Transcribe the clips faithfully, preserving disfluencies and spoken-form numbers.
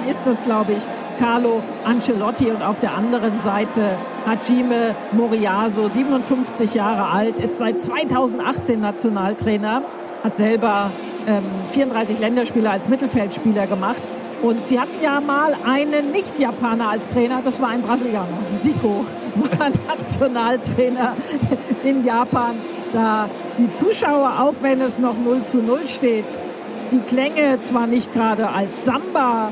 Anfang ist das, glaube ich, Carlo Ancelotti und auf der anderen Seite Hajime Moriyasu, siebenundfünfzig Jahre alt, ist seit zweitausendachtzehn Nationaltrainer, hat selber ähm, vierunddreißig Länderspiele als Mittelfeldspieler gemacht. Und sie hatten ja mal einen Nicht-Japaner als Trainer, das war ein Brasilianer. Zico war Nationaltrainer in Japan. Da die Zuschauer, auch wenn es noch null zu null steht, die Klänge zwar nicht gerade als Samba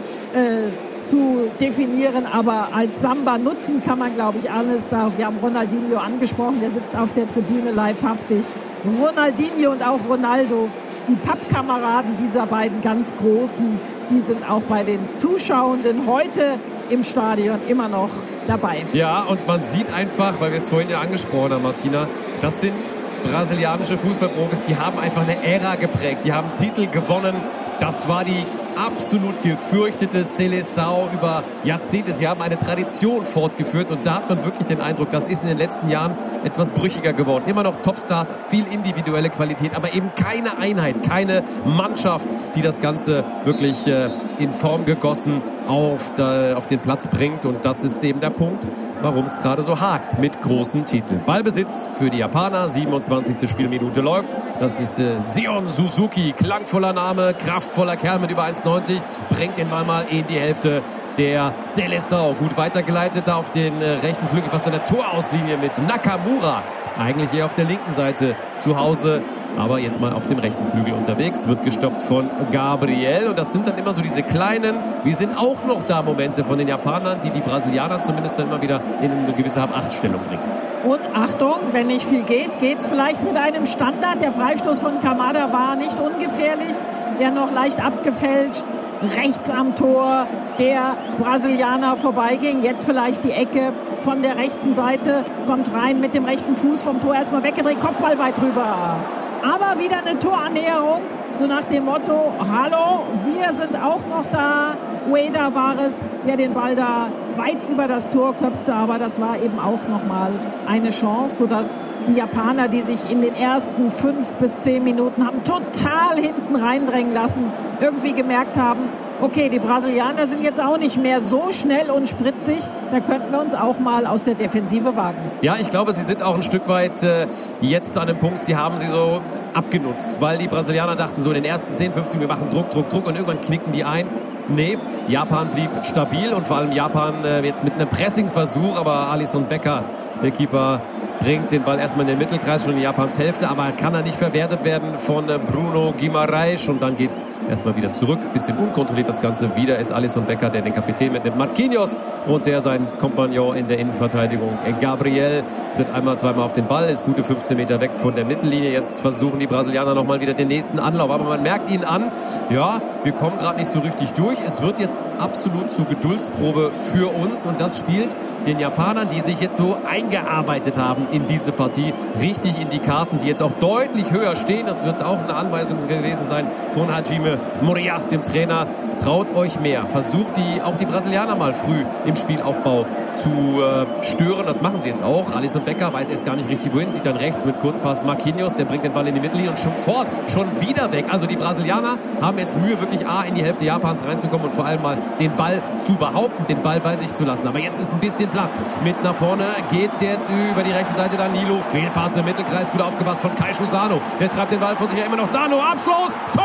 äh, zu definieren, aber als Samba nutzen kann man, glaube ich, alles. Da, wir haben Ronaldinho angesprochen, der sitzt auf der Tribüne livehaftig. Ronaldinho und auch Ronaldo, die Pappkameraden dieser beiden ganz Großen, die sind auch bei den Zuschauenden heute im Stadion immer noch dabei. Ja, und man sieht einfach, weil wir es vorhin ja angesprochen haben, Martina, das sind brasilianische Fußballprofis, die haben einfach eine Ära geprägt, die haben Titel gewonnen. Das war die absolut gefürchtete Seleção über Jahrzehnte. Sie haben eine Tradition fortgeführt und da hat man wirklich den Eindruck, das ist in den letzten Jahren etwas brüchiger geworden. Immer noch Topstars, viel individuelle Qualität, aber eben keine Einheit, keine Mannschaft, die das Ganze wirklich äh, in Form gegossen auf, der, auf den Platz bringt. Und das ist eben der Punkt, warum es gerade so hakt mit großen Titeln. Ballbesitz für die Japaner, siebenundzwanzigste Spielminute läuft. Das ist äh, Sion Suzuki, klangvoller Name, kraftvoller Kerl mit über eins neunzig, bringt den Ball mal in die Hälfte der Seleção. Gut weitergeleitet da auf den äh, rechten Flügel, fast an der Torauslinie mit Nakamura. Eigentlich eher auf der linken Seite zu Hause, aber jetzt mal auf dem rechten Flügel unterwegs. Wird gestoppt von Gabriel und das sind dann immer so diese kleinen, wir sind auch noch da Momente von den Japanern, die die Brasilianer zumindest dann immer wieder in eine gewisse Hab-Acht-Stellung bringen. Und Achtung, wenn nicht viel geht, geht's vielleicht mit einem Standard. Der Freistoß von Kamada war nicht ungefährlich, der noch leicht abgefälscht, rechts am Tor der Brasilianer vorbeiging. Jetzt vielleicht die Ecke von der rechten Seite, kommt rein mit dem rechten Fuß vom Tor, erstmal weggedreht, Kopfball weit drüber. Aber wieder eine Torannäherung, so nach dem Motto, hallo, wir sind auch noch da. Ueda war es, der den Ball da weit über das Tor köpfte, aber das war eben auch nochmal eine Chance, sodass die Japaner, die sich in den ersten fünf bis zehn Minuten haben total hinten reindrängen lassen, irgendwie gemerkt haben, okay, die Brasilianer sind jetzt auch nicht mehr so schnell und spritzig, da könnten wir uns auch mal aus der Defensive wagen. Ja, ich glaube, sie sind auch ein Stück weit äh, jetzt an dem Punkt, sie haben sie so abgenutzt, weil die Brasilianer dachten so in den ersten zehn, fünfzehn, wir machen Druck, Druck, Druck und irgendwann knicken die ein. Nee, Japan blieb stabil und vor allem Japan äh, jetzt mit einem Pressingversuch, aber Alisson Becker, der Keeper, bringt den Ball erstmal in den Mittelkreis, schon in Japans Hälfte, aber kann er nicht verwertet werden von Bruno Guimarães und dann geht's erstmal wieder zurück. Bisschen unkontrolliert das Ganze. Wieder ist Alisson Becker, der den Kapitän mitnimmt. Marquinhos und der sein Kompagnon in der Innenverteidigung. Gabriel tritt einmal, zweimal auf den Ball, ist gute fünfzehn Meter weg von der Mittellinie. Jetzt versuchen die Brasilianer nochmal wieder den nächsten Anlauf, aber man merkt ihnen an, ja, wir kommen gerade nicht so richtig durch. Es wird jetzt absolut zur Geduldsprobe für uns und das spielt den Japanern, die sich jetzt so eingearbeitet haben in diese Partie, richtig in die Karten, die jetzt auch deutlich höher stehen. Das wird auch eine Anweisung gewesen sein von Hajime Moriyasu, dem Trainer. Traut euch mehr. Versucht die, auch die Brasilianer mal früh im Spielaufbau zu äh, stören. Das machen sie jetzt auch. Alisson Becker weiß erst gar nicht richtig wohin, sieht dann rechts mit Kurzpass Marquinhos, der bringt den Ball in die Mittellinie und sofort schon wieder weg. Also die Brasilianer haben jetzt Mühe, wirklich A, in die Hälfte Japans reinzukommen und vor allem mal den Ball zu behaupten, den Ball bei sich zu lassen. Aber jetzt ist ein bisschen Platz. Mit nach vorne geht's jetzt über die rechte Seite. Danilo, Fehlpass im Mittelkreis, gut aufgepasst von Kaishu Sano. Der treibt den Ball von sich her immer noch. Sano, Abschluss, Tor!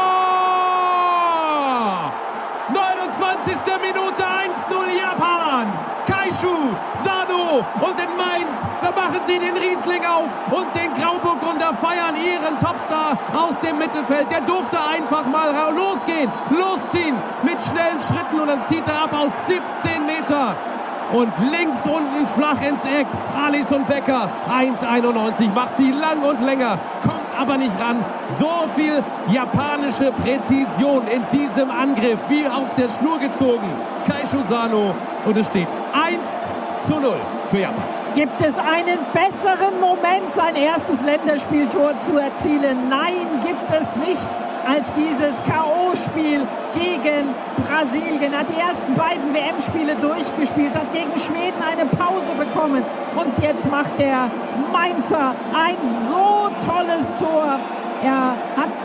neunundzwanzigste Minute, eins null Japan. Kaishu Sano und in Mainz, da machen sie den Riesling auf und den Grauburgunder feiern ihren Topstar aus dem Mittelfeld. Der durfte einfach mal losgehen, losziehen mit schnellen Schritten und dann zieht er ab aus siebzehn Meter. Und links unten flach ins Eck. Alisson Becker, eins einundneunzig, macht sie lang und länger, kommt aber nicht ran. So viel japanische Präzision in diesem Angriff, wie auf der Schnur gezogen. Kaishu Sano und es steht eins zu null für Japan. Gibt es einen besseren Moment, sein erstes Länderspieltor zu erzielen? Nein, gibt es nicht. Als dieses K O-Spiel gegen Brasilien, hat die ersten beiden W M-Spiele durchgespielt, hat gegen Schweden eine Pause bekommen und jetzt macht der Mainzer ein so tolles Tor. Er hat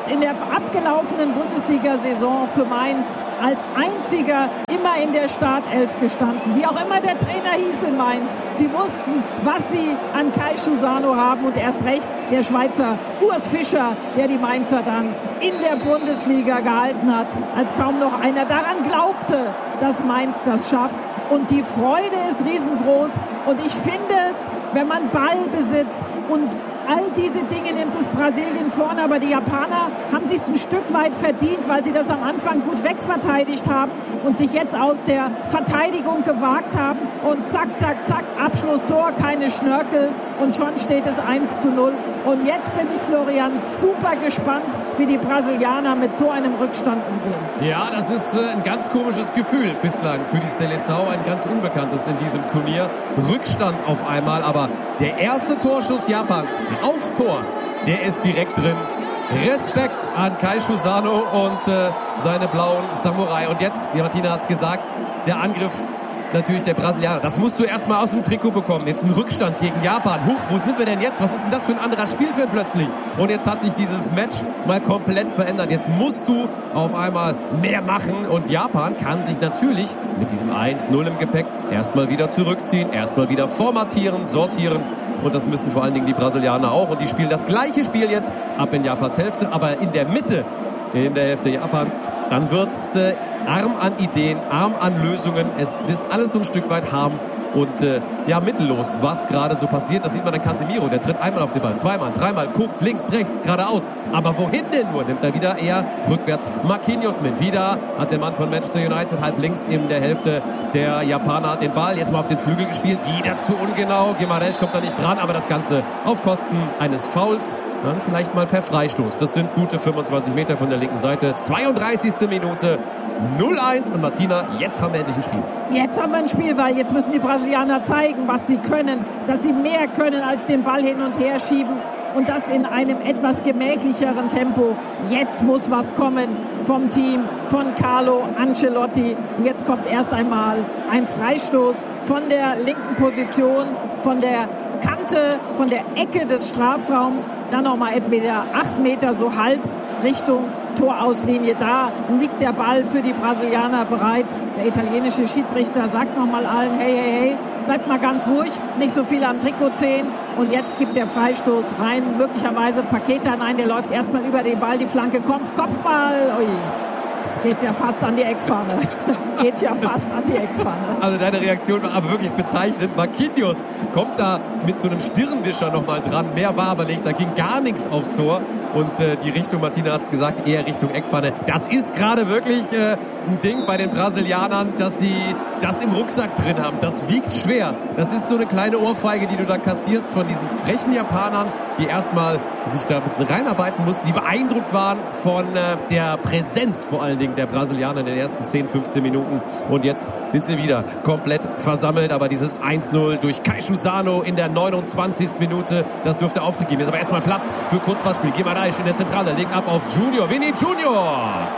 hat in der abgelaufenen Bundesliga-Saison für Mainz als einziger immer in der Startelf gestanden. Wie auch immer der Trainer hieß in Mainz. Sie wussten, was sie an Kai Schusano haben und erst recht der Schweizer Urs Fischer, der die Mainzer dann in der Bundesliga gehalten hat, als kaum noch einer daran glaubte, dass Mainz das schafft. Und die Freude ist riesengroß. Und ich finde, wenn man Ballbesitz und all diese Dinge nimmt, ist Brasilien vorne. Aber die Japaner haben sich ein Stück weit verdient, weil sie das am Anfang gut wegverteidigt haben und sich jetzt aus der Verteidigung gewagt haben. Und zack, zack, zack, Abschlusstor, keine Schnörkel. Und schon steht es eins zu null. Und jetzt bin ich, Florian, super gespannt, wie die Brasilianer mit so einem Rückstand umgehen. Ja, das ist äh, ein ganz komisches Gefühl bislang für die Seleção. Ein ganz unbekanntes in diesem Turnier. Rückstand auf einmal, aber der erste Torschuss Japans aufs Tor, der ist direkt drin. Respekt an Kai Schusano und äh, seine blauen Samurai. Und jetzt, die Martina hat es gesagt, der Angriff natürlich der Brasilianer. Das musst du erstmal aus dem Trikot bekommen. Jetzt ein Rückstand gegen Japan. Huch, wo sind wir denn jetzt? Was ist denn das für ein anderer Spielfeld plötzlich? Und jetzt hat sich dieses Match mal komplett verändert. Jetzt musst du auf einmal mehr machen. Und Japan kann sich natürlich mit diesem eins null im Gepäck erstmal wieder zurückziehen, erstmal wieder formatieren, sortieren. Und das müssen vor allen Dingen die Brasilianer auch. Und die spielen das gleiche Spiel jetzt ab in Japans Hälfte. Aber in der Mitte, in der Hälfte Japans, dann wird's äh, arm an Ideen, arm an Lösungen. Es ist alles so ein Stück weit harm und äh, ja, mittellos, was gerade so passiert. Das sieht man an Casemiro, der tritt einmal auf den Ball, zweimal, dreimal, guckt links, rechts, geradeaus. Aber wohin denn nur? Nimmt er wieder eher rückwärts Marquinhos mit. Wieder hat der Mann von Manchester United halb links in der Hälfte der Japaner den Ball jetzt mal auf den Flügel gespielt. Wieder zu ungenau. Guimaraes kommt da nicht dran, aber das Ganze auf Kosten eines Fouls. Dann vielleicht mal per Freistoß. Das sind gute fünfundzwanzig Meter von der linken Seite. zweiunddreißigste Minute. null eins. Und Martina, jetzt haben wir endlich ein Spiel. Jetzt haben wir ein Spiel, weil jetzt müssen die Brasilianer zeigen, was sie können. Dass sie mehr können, als den Ball hin und her schieben. Und das in einem etwas gemächlicheren Tempo. Jetzt muss was kommen vom Team, von Carlo Ancelotti. Und jetzt kommt erst einmal ein Freistoß von der linken Position, von der Kante, von der Ecke des Strafraums. Dann nochmal etwa acht Meter, so halb Richtung Torauslinie. Da liegt der Ball für die Brasilianer bereit. Der italienische Schiedsrichter sagt nochmal allen, hey, hey, hey, bleibt mal ganz ruhig, nicht so viel am Trikot ziehen. Und jetzt gibt der Freistoß rein, möglicherweise Paqueta, nein, der läuft erstmal über den Ball, die Flanke kommt, Kopfball, ui. Geht ja fast an die Eckpfanne. Geht ja fast an die Eckpfanne. Also deine Reaktion war aber wirklich bezeichnend. Marquinhos kommt da mit so einem Stirnwischer nochmal dran. Mehr war aber nicht. Da ging gar nichts aufs Tor. Und äh, die Richtung, Martina hat es gesagt, eher Richtung Eckpfanne. Das ist gerade wirklich äh, ein Ding bei den Brasilianern, dass sie das im Rucksack drin haben. Das wiegt schwer. Das ist so eine kleine Ohrfeige, die du da kassierst von diesen frechen Japanern, die erstmal sich da ein bisschen reinarbeiten mussten, die beeindruckt waren von äh, der Präsenz vor allen Dingen der Brasilianer in den ersten zehn, fünfzehn Minuten. Und jetzt sind sie wieder komplett versammelt. Aber dieses eins null durch Kai Schusano in der neunundzwanzigsten Minute, das dürfte Auftritt geben. Jetzt aber erstmal Platz für Kurzpassspiel. Guimaraes in der Zentrale, legt ab auf Junior. Vini Junior.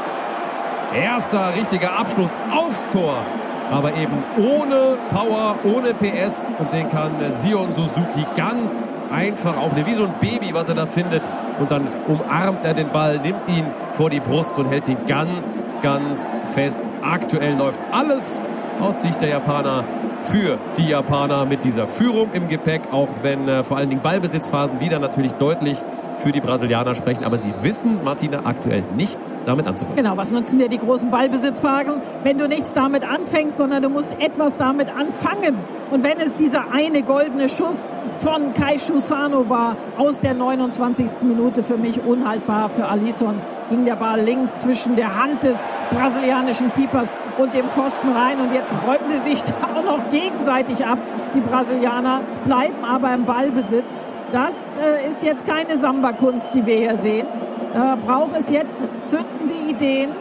Erster richtiger Abschluss aufs Tor. Aber eben ohne Power, ohne P S. Und den kann Sion Suzuki ganz einfach aufnehmen. Wie so ein Baby, was er da findet. Und dann umarmt er den Ball, nimmt ihn vor die Brust und hält ihn ganz, ganz fest. Aktuell läuft alles aus Sicht der Japaner für die Japaner mit dieser Führung im Gepäck, auch wenn äh, vor allen Dingen Ballbesitzphasen wieder natürlich deutlich für die Brasilianer sprechen. Aber sie wissen, Martina, aktuell nichts damit anzufangen. Genau, was nutzen dir die großen Ballbesitzphasen, wenn du nichts damit anfängst, sondern du musst etwas damit anfangen. Und wenn es dieser eine goldene Schuss von Kai Schusano war, aus der neunundzwanzigsten Minute für mich unhaltbar für Alisson, ging der Ball links zwischen der Hand des brasilianischen Keepers und dem Pfosten rein. Und jetzt räumen sie sich da auch noch gegenseitig ab. Die Brasilianer bleiben aber im Ballbesitz. Das äh, ist jetzt keine Samba-Kunst, die wir hier sehen. Da braucht es jetzt zündende Ideen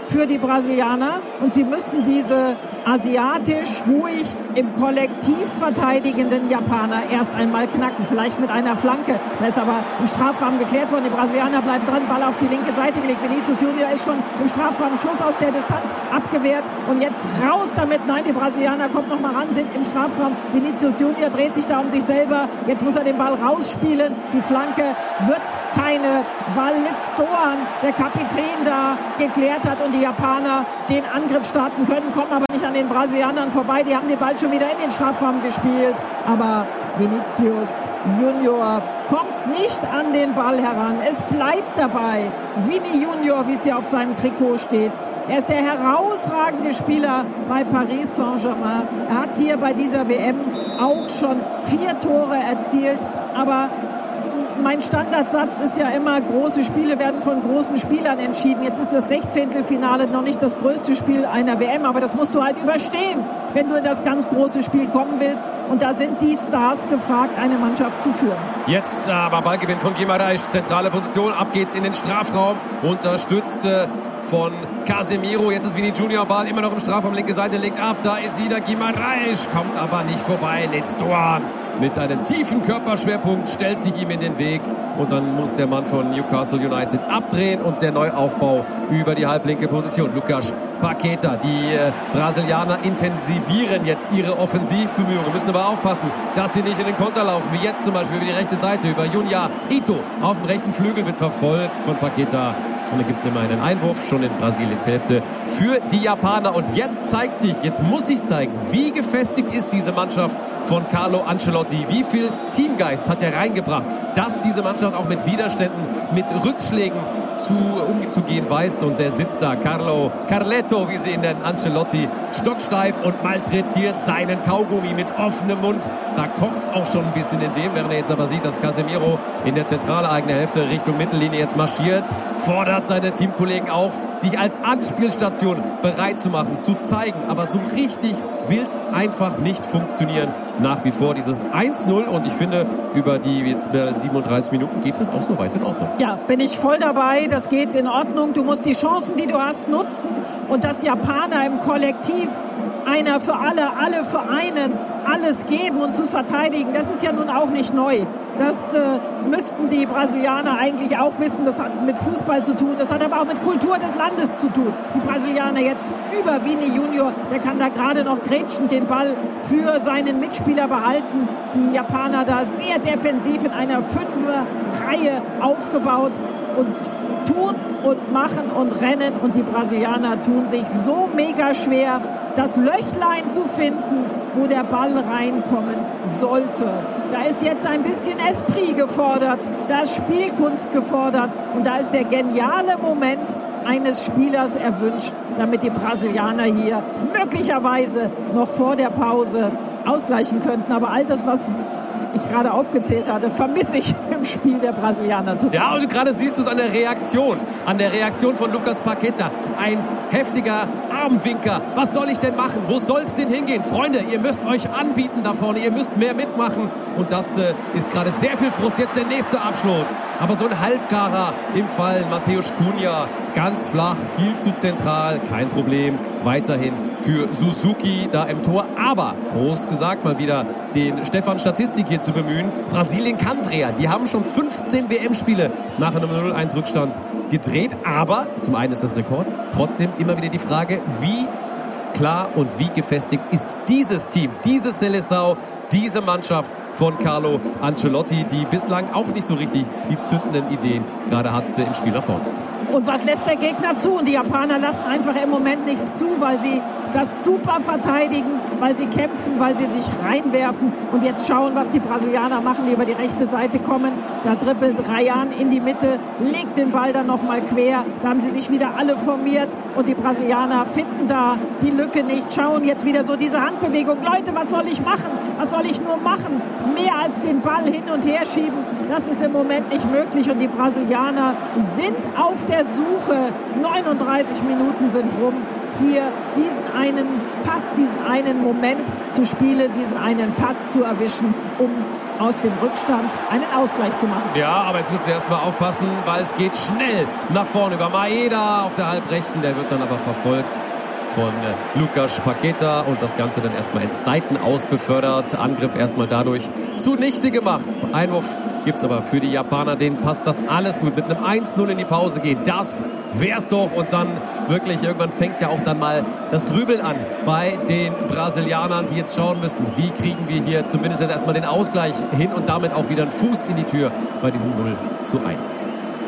für die Brasilianer und sie müssen diese asiatisch, ruhig, im Kollektiv verteidigenden Japaner erst einmal knacken. Vielleicht mit einer Flanke. Da ist aber im Strafraum geklärt worden. Die Brasilianer bleiben dran. Ball auf die linke Seite gelegt. Vinicius Junior ist schon im Strafraum. Schuss aus der Distanz abgewehrt. Und jetzt raus damit. Nein, die Brasilianer kommen noch mal ran, sind im Strafraum. Vinicius Junior dreht sich da um sich selber. Jetzt muss er den Ball rausspielen. Die Flanke wird keine, weil Litz Doan, der Kapitän, da geklärt hat und die Japaner den Angriff starten können, kommen aber nicht an den Brasilianern vorbei. Die haben den Ball schon wieder in den Strafraum gespielt. Aber Vinicius Junior kommt nicht an den Ball heran. Es bleibt dabei. Vini Junior, wie es hier auf seinem Trikot steht. Er ist der herausragende Spieler bei Paris Saint-Germain. Er hat hier bei dieser W M auch schon vier Tore erzielt. Aber mein Standardsatz ist ja immer, große Spiele werden von großen Spielern entschieden. Jetzt ist das Sechzehntelfinale noch nicht das größte Spiel einer W M, aber das musst du halt überstehen, wenn du in das ganz große Spiel kommen willst. Und da sind die Stars gefragt, eine Mannschaft zu führen. Jetzt aber Ballgewinn von Guimarães, zentrale Position, ab geht's in den Strafraum, unterstützt von Casemiro. Jetzt ist Vini Junior, Ball immer noch im Strafraum, linke Seite legt ab, da ist wieder Guimarães, kommt aber nicht vorbei. Litz Doan mit einem tiefen Körperschwerpunkt stellt sich ihm in den Weg und dann muss der Mann von Newcastle United abdrehen und der Neuaufbau über die halblinke Position. Lucas Paqueta, die äh, Brasilianer intensivieren jetzt ihre Offensivbemühungen, müssen aber aufpassen, dass sie nicht in den Konter laufen, wie jetzt zum Beispiel über die rechte Seite, über Junya Ito auf dem rechten Flügel, wird verfolgt von Paqueta. Und dann gibt es immer einen Einwurf, schon in Brasiliens Hälfte für die Japaner. Und jetzt zeigt sich, jetzt muss sich zeigen, wie gefestigt ist diese Mannschaft von Carlo Ancelotti. Wie viel Teamgeist hat er reingebracht, dass diese Mannschaft auch mit Widerständen, mit Rückschlägen zu, umzugehen weiß. Und der sitzt da, Carlo, Carletto, wie sie ihn nennen, Ancelotti, stocksteif und malträtiert seinen Kaugummi mit offenem Mund. Da kocht's auch schon ein bisschen in dem, während er jetzt aber sieht, dass Casemiro in der zentrale eigene Hälfte Richtung Mittellinie jetzt marschiert, fordert seine Teamkollegen auf, sich als Anspielstation bereit zu machen, zu zeigen. Aber so richtig will's einfach nicht funktionieren. Nach wie vor dieses eins null und ich finde, über die jetzt siebenunddreißig Minuten geht es auch so weit in Ordnung. Ja, bin ich voll dabei. Das geht in Ordnung. Du musst die Chancen, die du hast, nutzen und das Japaner im Kollektiv, einer für alle, alle für einen, alles geben und zu verteidigen, das ist ja nun auch nicht neu. Das äh, müssten die Brasilianer eigentlich auch wissen. Das hat mit Fußball zu tun, das hat aber auch mit Kultur des Landes zu tun. Die Brasilianer jetzt über Vini Junior, der kann da gerade noch grätschend den Ball für seinen Mitspieler behalten. Die Japaner da sehr defensiv in einer Fünfer-Reihe aufgebaut und tun und machen und rennen und die Brasilianer tun sich so mega schwer, das Löchlein zu finden, wo der Ball reinkommen sollte. Da ist jetzt ein bisschen Esprit gefordert, da ist Spielkunst gefordert und da ist der geniale Moment eines Spielers erwünscht, damit die Brasilianer hier möglicherweise noch vor der Pause ausgleichen könnten. Aber all das, was ich gerade aufgezählt hatte, vermisse ich im Spiel der Brasilianer total. Ja, und gerade siehst du es an der Reaktion, an der Reaktion von Lucas Paqueta. Ein heftiger Armwinker. Was soll ich denn machen? Wo soll es denn hingehen? Freunde, ihr müsst euch anbieten da vorne, ihr müsst mehr mitmachen. Und das äh, ist gerade sehr viel Frust. Jetzt der nächste Abschluss. Aber so ein Halbgarer im Fall Matheus Cunha. Ganz flach, viel zu zentral, kein Problem. Weiterhin für Suzuki da im Tor. Aber, groß gesagt, mal wieder den Stefan Statistik hier zu bemühen. Brasilien kann drehen. Die haben schon fünfzehn W M-Spiele nach einem null eins Rückstand gedreht. Aber, zum einen ist das Rekord, trotzdem immer wieder die Frage, wie klar und wie gefestigt ist dieses Team, diese Seleção, diese Mannschaft von Carlo Ancelotti, die bislang auch nicht so richtig die zündenden Ideen gerade hat im Spiel nach vorne. Und was lässt der Gegner zu? Und die Japaner lassen einfach im Moment nichts zu, weil sie das super verteidigen, weil sie kämpfen, weil sie sich reinwerfen und jetzt schauen, was die Brasilianer machen, die über die rechte Seite kommen. Da dribbelt Rayan in die Mitte, legt den Ball dann nochmal quer. Da haben sie sich wieder alle formiert und die Brasilianer finden da die Lücke nicht. Schauen jetzt wieder so diese Handbewegung. Leute, was soll ich machen? Was soll ich nur machen? Mehr als den Ball hin und her schieben. Das ist im Moment nicht möglich und die Brasilianer sind auf der Suche. neununddreißig Minuten sind rum. hier diesen einen Pass, diesen einen Moment zu spielen, diesen einen Pass zu erwischen, um aus dem Rückstand einen Ausgleich zu machen. Ja, aber jetzt müsst ihr erstmal aufpassen, weil es geht schnell nach vorne über Maeda auf der Halbrechten. Der wird dann aber verfolgt von Lukas Paqueta und das Ganze dann erstmal ins Seitenaus befördert. Angriff erstmal dadurch zunichte gemacht. Einwurf gibt's aber für die Japaner, denen passt das alles gut. Mit einem eins null in die Pause gehen, das wär's doch. Und dann wirklich, irgendwann fängt ja auch dann mal das Grübeln an bei den Brasilianern, die jetzt schauen müssen, wie kriegen wir hier zumindest jetzt erstmal den Ausgleich hin und damit auch wieder einen Fuß in die Tür bei diesem null zu eins.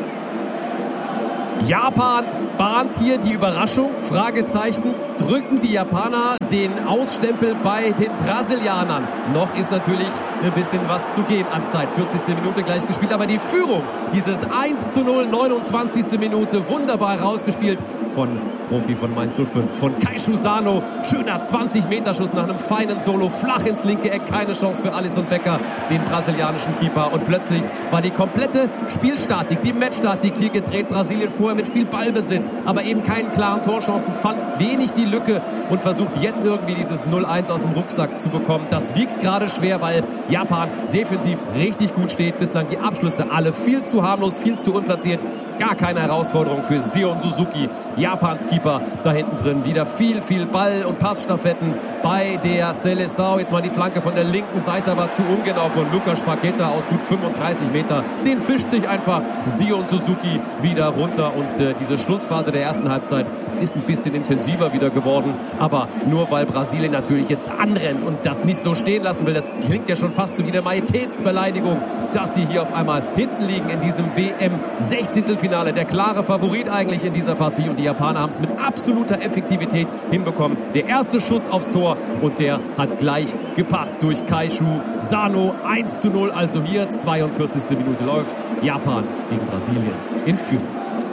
Japan bahnt hier die Überraschung, Fragezeichen, drücken die Japaner den Ausstempel bei den Brasilianern. Noch ist natürlich ein bisschen was zu gehen an Zeit. vierzigste Minute gleich gespielt, aber die Führung, dieses eins zu null, neunundzwanzigste Minute, wunderbar rausgespielt von Profi von Mainz null fünf, von Keishu Sano. Schöner zwanzig-Meter-Schuss nach einem feinen Solo, flach ins linke Eck, keine Chance für Alisson Becker, den brasilianischen Keeper. Und plötzlich war die komplette Spielstatik, die Matchstatik hier gedreht. Brasilien vorher mit viel Ballbesitz, aber eben keinen klaren Torchancen, fand wenig die Lücke und versucht jetzt irgendwie dieses null eins aus dem Rucksack zu bekommen. Das wiegt gerade schwer, weil Japan defensiv richtig gut steht. Bislang die Abschlüsse alle viel zu harmlos, viel zu unplatziert. Gar keine Herausforderung für Sion Suzuki, Japans Keeper da hinten drin. Wieder viel, viel Ball- und Passstaffetten bei der Seleção. Jetzt mal die Flanke von der linken Seite, aber zu ungenau von Lukas Paqueta aus gut fünfunddreißig Meter. Den fischt sich einfach Sion Suzuki wieder runter und äh, diese Schlussphase der ersten Halbzeit ist ein bisschen intensiver wieder geworden. Aber nur weil Brasilien natürlich jetzt anrennt und das nicht so stehen lassen will, das klingt ja schon fast so wie eine Majestätsbeleidigung, dass sie hier auf einmal hinten liegen in diesem W M-Sechzehntelfinale. Der klare Favorit eigentlich in dieser Partie und die Japaner haben es mit absoluter Effektivität hinbekommen. Der erste Schuss aufs Tor und der hat gleich gepasst durch Keishu Sano. eins zu null, also hier zweiundvierzigste Minute läuft. Japan gegen Brasilien in Führung.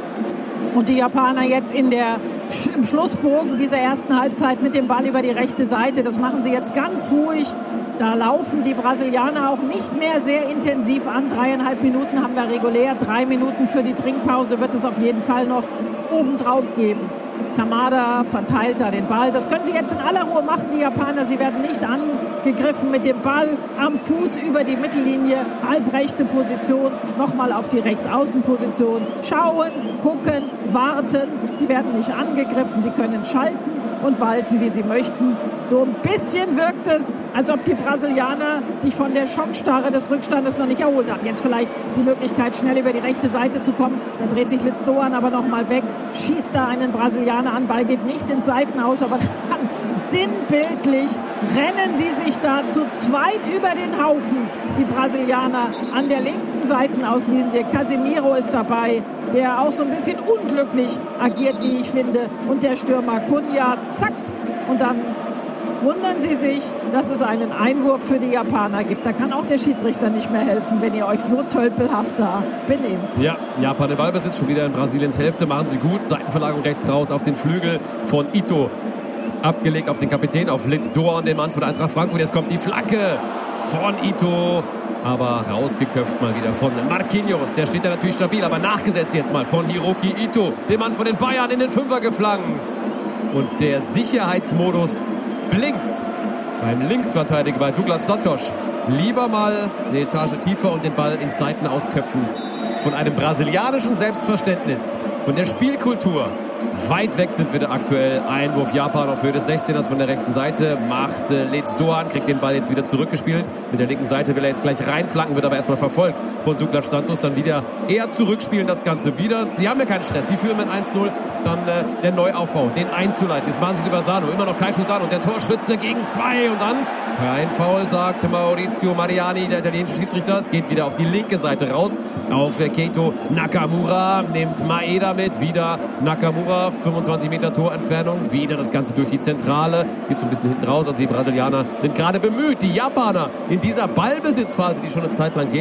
Und die Japaner jetzt in der, im Schlussbogen dieser ersten Halbzeit mit dem Ball über die rechte Seite. Das machen sie jetzt ganz ruhig. Da laufen die Brasilianer auch nicht mehr sehr intensiv an. Dreieinhalb Minuten haben wir regulär. Drei Minuten für die Trinkpause wird es auf jeden Fall noch obendrauf geben. Kamada verteilt da den Ball. Das können sie jetzt in aller Ruhe machen, die Japaner. Sie werden nicht angegriffen mit dem Ball am Fuß über die Mittellinie. Halbrechte Position, nochmal auf die Rechtsaußenposition. Schauen, gucken, warten. Sie werden nicht angegriffen. Sie können schalten und walten, wie sie möchten. So ein bisschen wirkt es, als ob die Brasilianer sich von der Schockstarre des Rückstandes noch nicht erholt haben. Jetzt vielleicht die Möglichkeit, schnell über die rechte Seite zu kommen. Da dreht sich Litz Doan aber nochmal weg, schießt da einen Brasilianer an. Ball geht nicht ins Seitenaus, aber dann sinnbildlich rennen sie sich da zu zweit über den Haufen, die Brasilianer an der linken Seitenauslinie. Casemiro ist dabei, der auch so ein bisschen unglücklich agiert, wie ich finde. Und der Stürmer Cunha, zack. Und dann wundern sie sich, dass es einen Einwurf für die Japaner gibt. Da kann auch der Schiedsrichter nicht mehr helfen, wenn ihr euch so tölpelhaft da benehmt. Ja, Japan im Ballbesitz schon wieder in Brasiliens Hälfte. Machen sie gut. Seitenverlagerung rechts raus auf den Flügel von Ito. Abgelegt auf den Kapitän, auf Litz Doan, den Mann von der Eintracht Frankfurt. Jetzt kommt die Flanke von Ito. Aber rausgeköpft mal wieder von Marquinhos. Der steht da natürlich stabil, aber nachgesetzt jetzt mal von Hiroki Ito. Den Mann von den Bayern in den Fünfer geflankt. Und der Sicherheitsmodus blinkt beim Linksverteidiger bei Douglas Santos. Lieber mal eine Etage tiefer und den Ball ins Seitenaus köpfen. Von einem brasilianischen Selbstverständnis, von der Spielkultur. Weit weg sind wir da aktuell. Einwurf Japan auf Höhe des sechzehners von der rechten Seite. Macht äh, Litz Doan, kriegt den Ball jetzt wieder zurückgespielt. Mit der linken Seite will er jetzt gleich reinflanken, wird aber erstmal verfolgt von Douglas Santos. Dann wieder eher zurückspielen das Ganze wieder. Sie haben ja keinen Stress. Sie führen mit eins null. Dann äh, der Neuaufbau, den einzuleiten. Jetzt machen sie es über Sano. Immer noch kein Schuss an und der Torschütze gegen zwei. Und dann kein Foul, sagt Maurizio Mariani, der italienische Schiedsrichter. Es geht wieder auf die linke Seite raus. Auf äh, Keito Nakamura. Nimmt Maeda mit. Wieder Nakamura. fünfundzwanzig Meter Torentfernung. Wieder das Ganze durch die Zentrale. Geht so ein bisschen hinten raus. Also die Brasilianer sind gerade bemüht. Die Japaner in dieser Ballbesitzphase, die schon eine Zeit lang geht,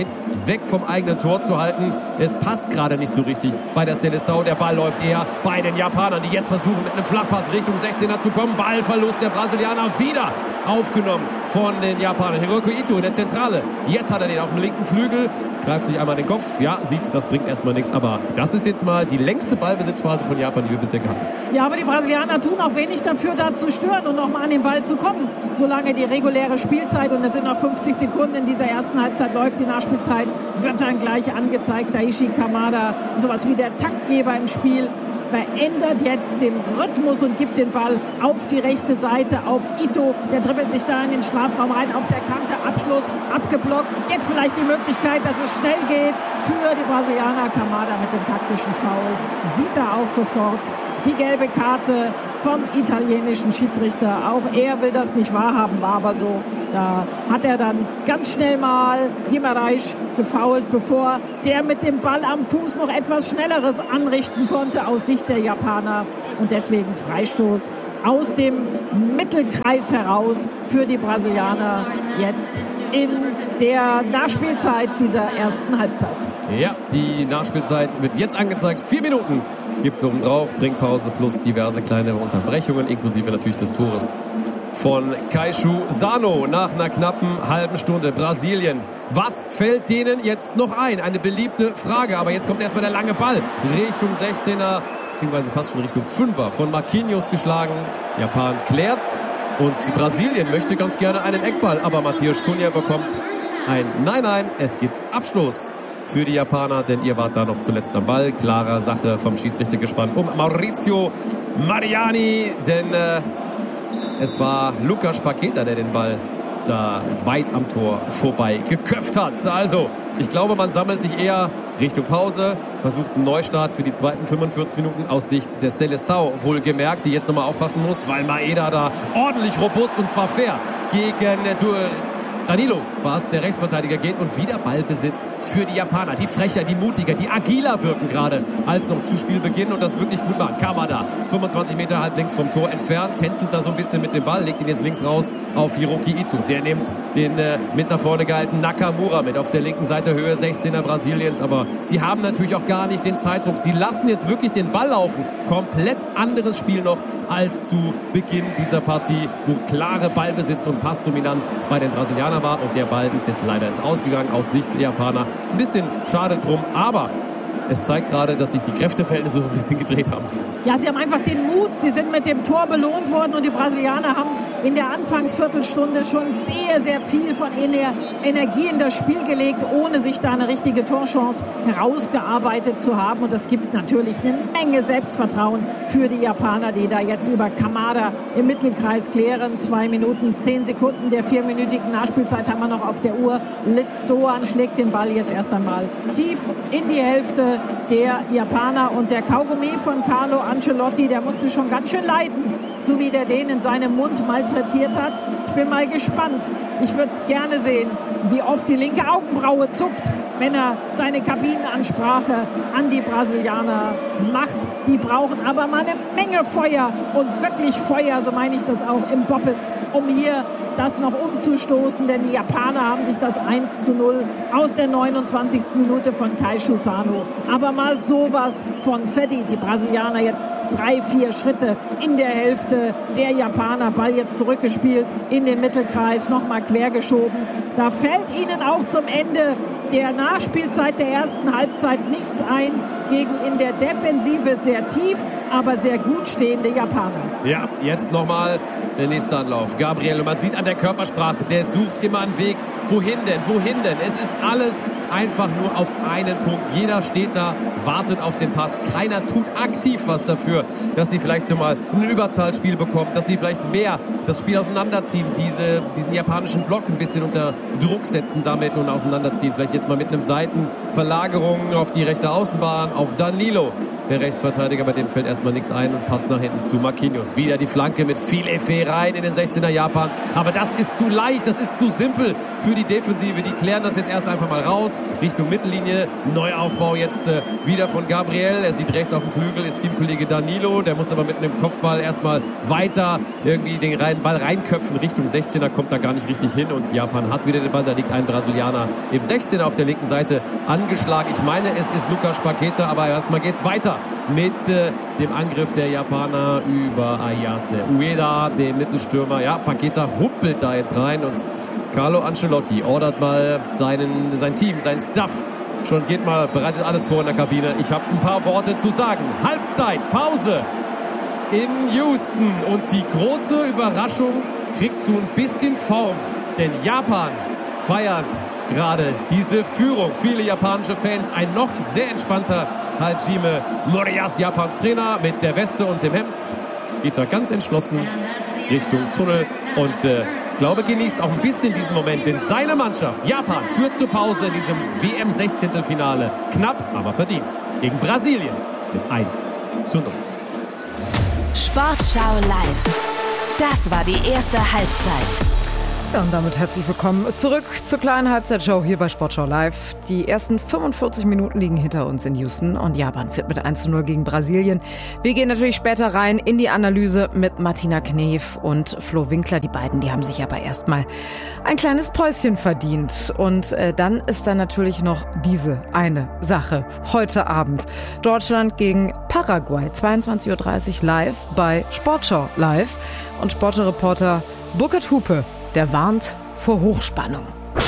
weg vom eigenen Tor zu halten. Es passt gerade nicht so richtig bei der Seleção. Der Ball läuft eher bei den Japanern, die jetzt versuchen, mit einem Flachpass Richtung sechzehner zu kommen. Ballverlust der Brasilianer, wieder aufgenommen von den Japanern. Hiroki Ito in der Zentrale. Jetzt hat er den auf dem linken Flügel, greift sich einmal den Kopf. Ja, sieht, das bringt erstmal nichts. Aber das ist jetzt mal die längste Ballbesitzphase von Japan, die wir bisher hatten. Ja, aber die Brasilianer tun auch wenig dafür, da zu stören und nochmal an den Ball zu kommen. Solange die reguläre Spielzeit, und es sind noch fünfzig Sekunden in dieser ersten Halbzeit, läuft die Nachspielzeit, wird dann gleich angezeigt. Daichi Kamada, sowas wie der Taktgeber im Spiel, verändert jetzt den Rhythmus und gibt den Ball auf die rechte Seite auf Ito. Der dribbelt sich da in den Strafraum rein, auf der Kante, Abschluss, abgeblockt. Jetzt vielleicht die Möglichkeit, dass es schnell geht für die Brasilianer. Kamada mit dem taktischen Foul sieht da auch sofort die gelbe Karte vom italienischen Schiedsrichter. Auch er will das nicht wahrhaben, war aber so. Da hat er dann ganz schnell mal Guimarães gefoult, bevor der mit dem Ball am Fuß noch etwas Schnelleres anrichten konnte aus Sicht der Japaner. Und deswegen Freistoß aus dem Mittelkreis heraus für die Brasilianer jetzt in der Nachspielzeit dieser ersten Halbzeit. Ja, die Nachspielzeit wird jetzt angezeigt. Vier Minuten gibt's oben drauf. Trinkpause plus diverse kleinere Unterbrechungen, inklusive natürlich des Tores von Kaishu Sano nach einer knappen halben Stunde. Brasilien. Was fällt denen jetzt noch ein? Eine beliebte Frage. Aber jetzt kommt erstmal der lange Ball Richtung sechzehner, beziehungsweise fast schon Richtung fünfer. Von Marquinhos geschlagen. Japan klärt. Und Brasilien möchte ganz gerne einen Eckball. Aber Matheus Cunha bekommt ein Nein, nein, es gibt Abstoß für die Japaner, denn ihr wart da noch zuletzt am Ball. Klare Sache vom Schiedsrichter gespannt um Maurizio Mariani, denn äh, es war Lucas Paqueta, der den Ball da weit am Tor vorbei geköpft hat. Also, ich glaube, man sammelt sich eher Richtung Pause, versucht einen Neustart für die zweiten fünfundvierzig Minuten aus Sicht der Seleção. Wohlgemerkt, die jetzt nochmal aufpassen muss, weil Maeda da ordentlich robust und zwar fair gegen äh, Danilo war es, der Rechtsverteidiger geht und wieder Ballbesitz für die Japaner. Die frecher, die mutiger, die agiler wirken gerade als noch zu Spielbeginn und das wirklich gut machen. Kamada, fünfundzwanzig Meter halb links vom Tor entfernt, tänzelt da so ein bisschen mit dem Ball, legt ihn jetzt links raus auf Hiroki Ito. Der nimmt den äh, mit nach vorne gehalten Nakamura mit auf der linken Seite, Höhe sechzehner Brasiliens. Aber sie haben natürlich auch gar nicht den Zeitdruck. Sie lassen jetzt wirklich den Ball laufen. Komplett anderes Spiel noch als zu Beginn dieser Partie, wo klare Ballbesitz und Passdominanz bei den Brasilianern war. Und der Ball ist jetzt leider ins Ausgegangen aus Sicht der Japaner. Ein bisschen schade drum, aber es zeigt gerade, dass sich die Kräfteverhältnisse so ein bisschen gedreht haben. Ja, sie haben einfach den Mut. Sie sind mit dem Tor belohnt worden und die Brasilianer haben in der Anfangsviertelstunde schon sehr, sehr viel von Energie in das Spiel gelegt, ohne sich da eine richtige Torchance herausgearbeitet zu haben. Und das gibt natürlich eine Menge Selbstvertrauen für die Japaner, die da jetzt über Kamada im Mittelkreis klären. Zwei Minuten, zehn Sekunden der vierminütigen Nachspielzeit haben wir noch auf der Uhr. Litz Doan schlägt den Ball jetzt erst einmal tief in die Hälfte der Japaner und der Kaugummi von Carlo Ancelotti, der musste schon ganz schön leiden, so wie der den in seinem Mund malträtiert hat. Ich bin mal gespannt. Ich würde es gerne sehen, wie oft die linke Augenbraue zuckt, wenn er seine Kabinenansprache an die Brasilianer macht. Die brauchen aber mal eine Menge Feuer und wirklich Feuer, so meine ich das auch im Boppes, um hier das noch umzustoßen, denn die Japaner haben sich das eins zu null aus der neunundzwanzigsten Minute von Kaishu Sano aber mal sowas von verdient. Die Brasilianer jetzt drei, vier Schritte in der Hälfte der Japaner, Ball jetzt zurückgespielt in den Mittelkreis, nochmal quergeschoben. Da fällt ihnen auch zum Ende der Nachspielzeit der ersten Halbzeit nichts ein gegen in der Defensive sehr tief, aber sehr gut stehende Japaner. Ja, jetzt nochmal der nächste Anlauf. Gabriel, und man sieht an der Körpersprache, der sucht immer einen Weg. Wohin denn? Wohin denn? Es ist alles einfach nur auf einen Punkt. Jeder steht da, wartet auf den Pass. Keiner tut aktiv was dafür, dass sie vielleicht so mal ein Überzahlspiel bekommen, dass sie vielleicht mehr das Spiel auseinanderziehen, diese, diesen japanischen Block ein bisschen unter Druck setzen damit und auseinanderziehen. Vielleicht jetzt mal mit einem Seitenverlagerung auf die rechte Außenbahn, auf Danilo. Der Rechtsverteidiger, bei dem fällt erstmal nichts ein und passt nach hinten zu Marquinhos. Wieder die Flanke mit viel Effet rein in den sechzehner Japans. Aber das ist zu leicht, das ist zu simpel für die Defensive. Die klären das jetzt erst einfach mal raus. raus Richtung Mittellinie. Neuaufbau jetzt äh, wieder von Gabriel. Er sieht rechts auf dem Flügel, ist Teamkollege Danilo. Der muss aber mit einem Kopfball erstmal weiter irgendwie den Ball reinköpfen. Richtung sechzehner kommt da gar nicht richtig hin. Und Japan hat wieder den Ball. Da liegt ein Brasilianer im sechzehner auf der linken Seite angeschlagen. Ich meine, es ist Lucas Paqueta, aber erstmal geht's weiter mit äh, dem Angriff der Japaner über Ayase Ueda, den Mittelstürmer. Ja, Paqueta huppelt da jetzt rein und Carlo Ancelotti ordert mal seinen, sein Team, sein Staff. Schon geht mal, bereitet alles vor in der Kabine. Ich habe ein paar Worte zu sagen. Halbzeit, Pause in Houston. Und die große Überraschung kriegt so ein bisschen Form. Denn Japan feiert gerade diese Führung. Viele japanische Fans, ein noch sehr entspannter Hajime Moriyasu, Japans Trainer, mit der Weste und dem Hemd. Geht er ganz entschlossen Richtung Tunnel und äh, ich glaube, genießt auch ein bisschen diesen Moment, denn seine Mannschaft, Japan, führt zur Pause in diesem W M-Sechzehntelfinale. Knapp, aber verdient. Gegen Brasilien mit eins zu null. Sportschau live. Das war die erste Halbzeit. Ja, und damit herzlich willkommen zurück zur kleinen Halbzeitshow hier bei Sportschau Live. Die ersten fünfundvierzig Minuten liegen hinter uns in Houston und Japan führt mit eins zu null gegen Brasilien. Wir gehen natürlich später rein in die Analyse mit Martina Knef und Flo Winkler. Die beiden, die haben sich aber erstmal ein kleines Päuschen verdient. Und äh, dann ist da natürlich noch diese eine Sache. Heute Abend Deutschland gegen Paraguay, zweiundzwanzig Uhr dreißig live bei Sportschau Live. Und Sportreporter Burkhard Hupe, der warnt vor Hochspannung.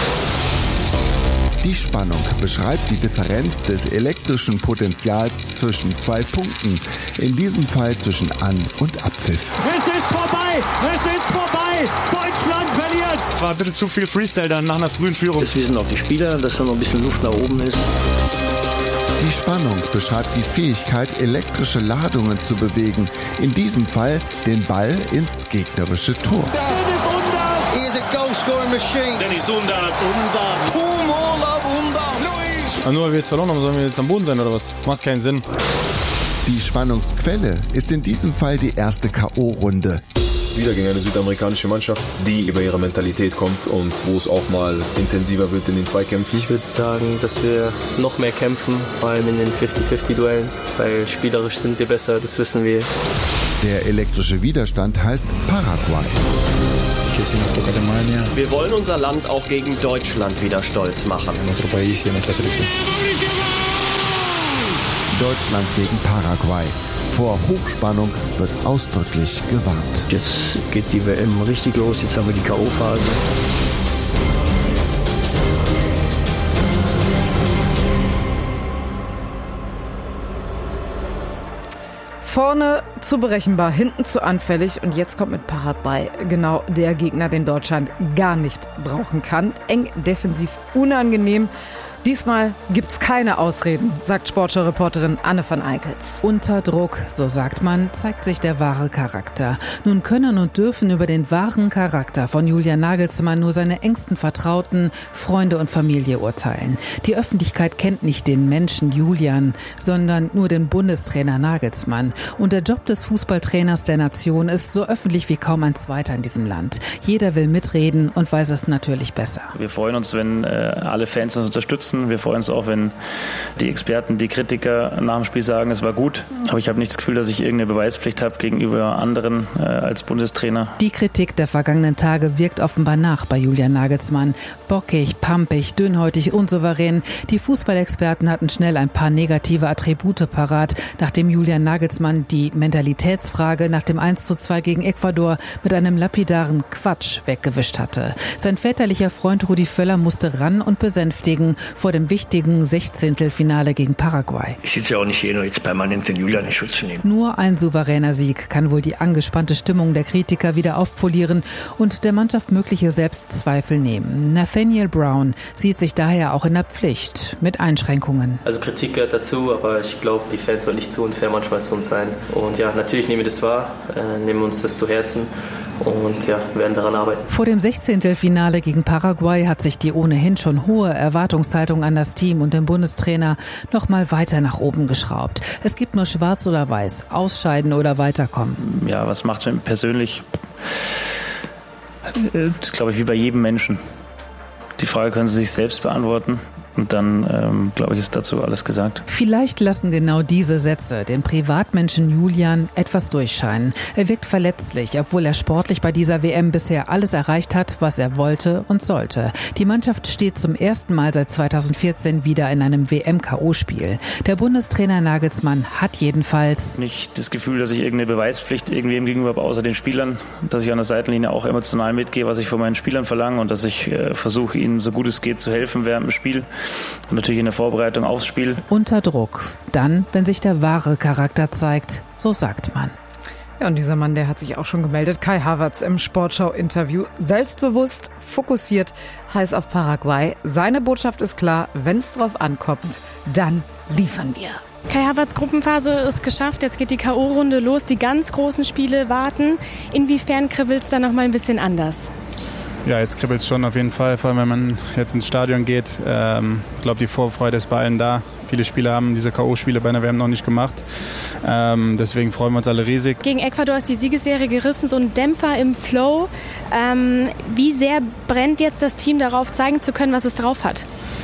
Die Spannung beschreibt die Differenz des elektrischen Potenzials zwischen zwei Punkten. In diesem Fall zwischen An- und Abpfiff. Es ist vorbei! Es ist vorbei! Deutschland verliert! War ein bisschen zu viel Freestyle dann nach einer frühen Führung. Das wissen auch die Spieler, dass da noch ein bisschen Luft nach oben ist. Die Spannung beschreibt die Fähigkeit, elektrische Ladungen zu bewegen. In diesem Fall den Ball ins gegnerische Tor. He is a goal-scoring machine. Dennis Undav. Undav. Tumor Undav. Ah, nur weil wir jetzt verloren haben, sollen wir jetzt am Boden sein oder was? Macht keinen Sinn. Die Spannungsquelle ist in diesem Fall die erste K O-Runde. Wieder gegen eine südamerikanische Mannschaft, die über ihre Mentalität kommt und wo es auch mal intensiver wird in den Zweikämpfen. Ich würde sagen, dass wir noch mehr kämpfen, vor allem in den fünfzig fünfzig Duellen, weil spielerisch sind wir besser, das wissen wir. Der elektrische Widerstand heißt Paraguay. Wir wollen unser Land auch gegen Deutschland wieder stolz machen. Deutschland gegen Paraguay. Vor Hochspannung wird ausdrücklich gewarnt. Jetzt geht die W M richtig los, jetzt haben wir die K O-Phase. Vorne zu berechenbar, hinten zu anfällig und jetzt kommt mit Paraguay genau der Gegner, den Deutschland gar nicht brauchen kann. Eng, defensiv, unangenehm. Diesmal gibt's keine Ausreden, sagt Sportschau-Reporterin Anne van Eickels. Unter Druck, so sagt man, zeigt sich der wahre Charakter. Nun können und dürfen über den wahren Charakter von Julian Nagelsmann nur seine engsten Vertrauten, Freunde und Familie urteilen. Die Öffentlichkeit kennt nicht den Menschen Julian, sondern nur den Bundestrainer Nagelsmann. Und der Job des Fußballtrainers der Nation ist so öffentlich wie kaum ein zweiter in diesem Land. Jeder will mitreden und weiß es natürlich besser. Wir freuen uns, wenn äh, alle Fans uns unterstützen. Wir freuen uns auch, wenn die Experten, die Kritiker nach dem Spiel sagen, es war gut. Aber ich habe nicht das Gefühl, dass ich irgendeine Beweispflicht habe gegenüber anderen äh, als Bundestrainer. Die Kritik der vergangenen Tage wirkt offenbar nach bei Julian Nagelsmann. Bockig, pampig, dünnhäutig, unsouverän. Die Fußballexperten hatten schnell ein paar negative Attribute parat, nachdem Julian Nagelsmann die Mentalitätsfrage nach dem eins zu zwei gegen Ecuador mit einem lapidaren Quatsch weggewischt hatte. Sein väterlicher Freund Rudi Völler musste ran und besänftigen vor dem wichtigen Sechzehntelfinale gegen Paraguay. Ich sitze ja auch nicht hier, nur jetzt permanent den Julian in Schutz zu nehmen. Nur ein souveräner Sieg kann wohl die angespannte Stimmung der Kritiker wieder aufpolieren und der Mannschaft mögliche Selbstzweifel nehmen. Nathaniel Brown sieht sich daher auch in der Pflicht, mit Einschränkungen. Also Kritik gehört dazu, aber ich glaube, die Fans sollen nicht zu unfair manchmal zu uns sein. Und ja, natürlich nehmen wir das wahr, äh, nehmen uns das zu Herzen. Und ja, werden daran arbeiten. Vor dem Sechzehntelfinale gegen Paraguay hat sich die ohnehin schon hohe Erwartungshaltung an das Team und den Bundestrainer noch mal weiter nach oben geschraubt. Es gibt nur schwarz oder weiß, ausscheiden oder weiterkommen. Ja, was macht es persönlich? Das ist, glaube ich, wie bei jedem Menschen. Die Frage können Sie sich selbst beantworten. Und dann, ähm, glaube ich, ist dazu alles gesagt. Vielleicht lassen genau diese Sätze den Privatmenschen Julian etwas durchscheinen. Er wirkt verletzlich, obwohl er sportlich bei dieser W M bisher alles erreicht hat, was er wollte und sollte. Die Mannschaft steht zum ersten Mal seit zweitausendvierzehn wieder in einem W M-K O-Spiel. Der Bundestrainer Nagelsmann hat jedenfalls nicht das Gefühl, dass ich irgendeine Beweispflicht irgendwem gegenüber habe, außer den Spielern, dass ich an der Seitenlinie auch emotional mitgehe, was ich von meinen Spielern verlange und dass ich äh, versuche, ihnen so gut es geht zu helfen während dem Spiel und natürlich in der Vorbereitung aufs Spiel. Unter Druck. Dann, wenn sich der wahre Charakter zeigt, so sagt man. Ja, und dieser Mann, der hat sich auch schon gemeldet. Kai Havertz im Sportschau-Interview. Selbstbewusst, fokussiert, heiß auf Paraguay. Seine Botschaft ist klar, wenn es drauf ankommt, dann liefern wir. Kai Havertz Gruppenphase ist geschafft, jetzt geht die K O-Runde los, die ganz großen Spiele warten. Inwiefern kribbelt es da noch mal ein bisschen anders? Ja, jetzt kribbelt es schon auf jeden Fall, vor allem wenn man jetzt ins Stadion geht. Ähm, ich glaube, die Vorfreude ist bei allen da. Viele Spieler haben diese K O-Spiele bei einer W M noch nicht gemacht. Ähm, deswegen freuen wir uns alle riesig. Gegen Ecuador ist die Siegesserie gerissen, so ein Dämpfer im Flow. Ähm, wie sehr brennt jetzt das Team darauf, zeigen zu können, was es drauf hat?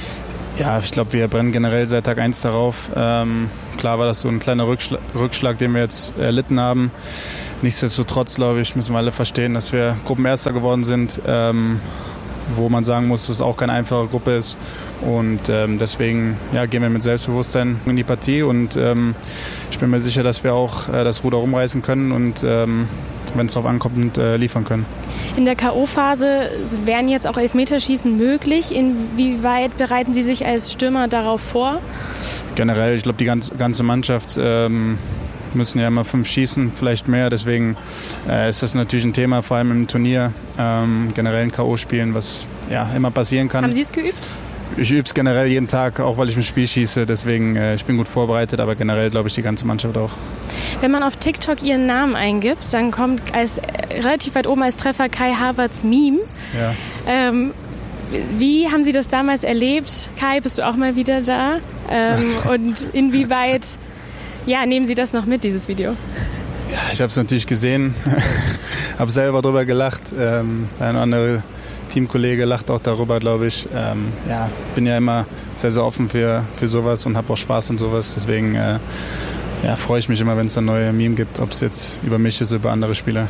Ja, ich glaube, wir brennen generell seit Tag eins darauf. Ähm, klar war das so ein kleiner Rückschlag, Rückschlag, den wir jetzt erlitten haben. Nichtsdestotrotz, glaube ich, müssen wir alle verstehen, dass wir Gruppenerster geworden sind, ähm, wo man sagen muss, dass es auch keine einfache Gruppe ist. Und ähm, deswegen ja, gehen wir mit Selbstbewusstsein in die Partie und ähm, ich bin mir sicher, dass wir auch äh, das Ruder rumreißen können und ähm, wenn es darauf ankommt, äh, liefern können. In der K O-Phase wären jetzt auch Elfmeterschießen möglich. Inwieweit bereiten Sie sich als Stürmer darauf vor? Generell, ich glaube, die ganze, ganze Mannschaft ähm, müssen ja immer fünf schießen, vielleicht mehr. Deswegen äh, ist das natürlich ein Thema, vor allem im Turnier, ähm, generell in K O-Spielen, was ja immer passieren kann. Haben Sie es geübt? Ich übe es generell jeden Tag, auch weil ich im Spiel schieße. Deswegen, äh, ich bin gut vorbereitet, aber generell glaube ich die ganze Mannschaft auch. Wenn man auf TikTok Ihren Namen eingibt, dann kommt als relativ weit oben als Treffer Kai Havertz Meme. Ja. Ähm, wie haben Sie das damals erlebt? Kai, bist du auch mal wieder da? Ähm, und inwieweit ja, nehmen Sie das noch mit, dieses Video? Ja, ich habe es natürlich gesehen, habe selber drüber gelacht. Ähm, ein anderer Teamkollege lacht auch darüber, glaube ich. Ähm, ja, bin ja immer sehr, sehr offen für, für sowas und habe auch Spaß an sowas. Deswegen äh, ja, freue ich mich immer, wenn es dann neue Meme gibt, ob es jetzt über mich ist oder über andere Spieler.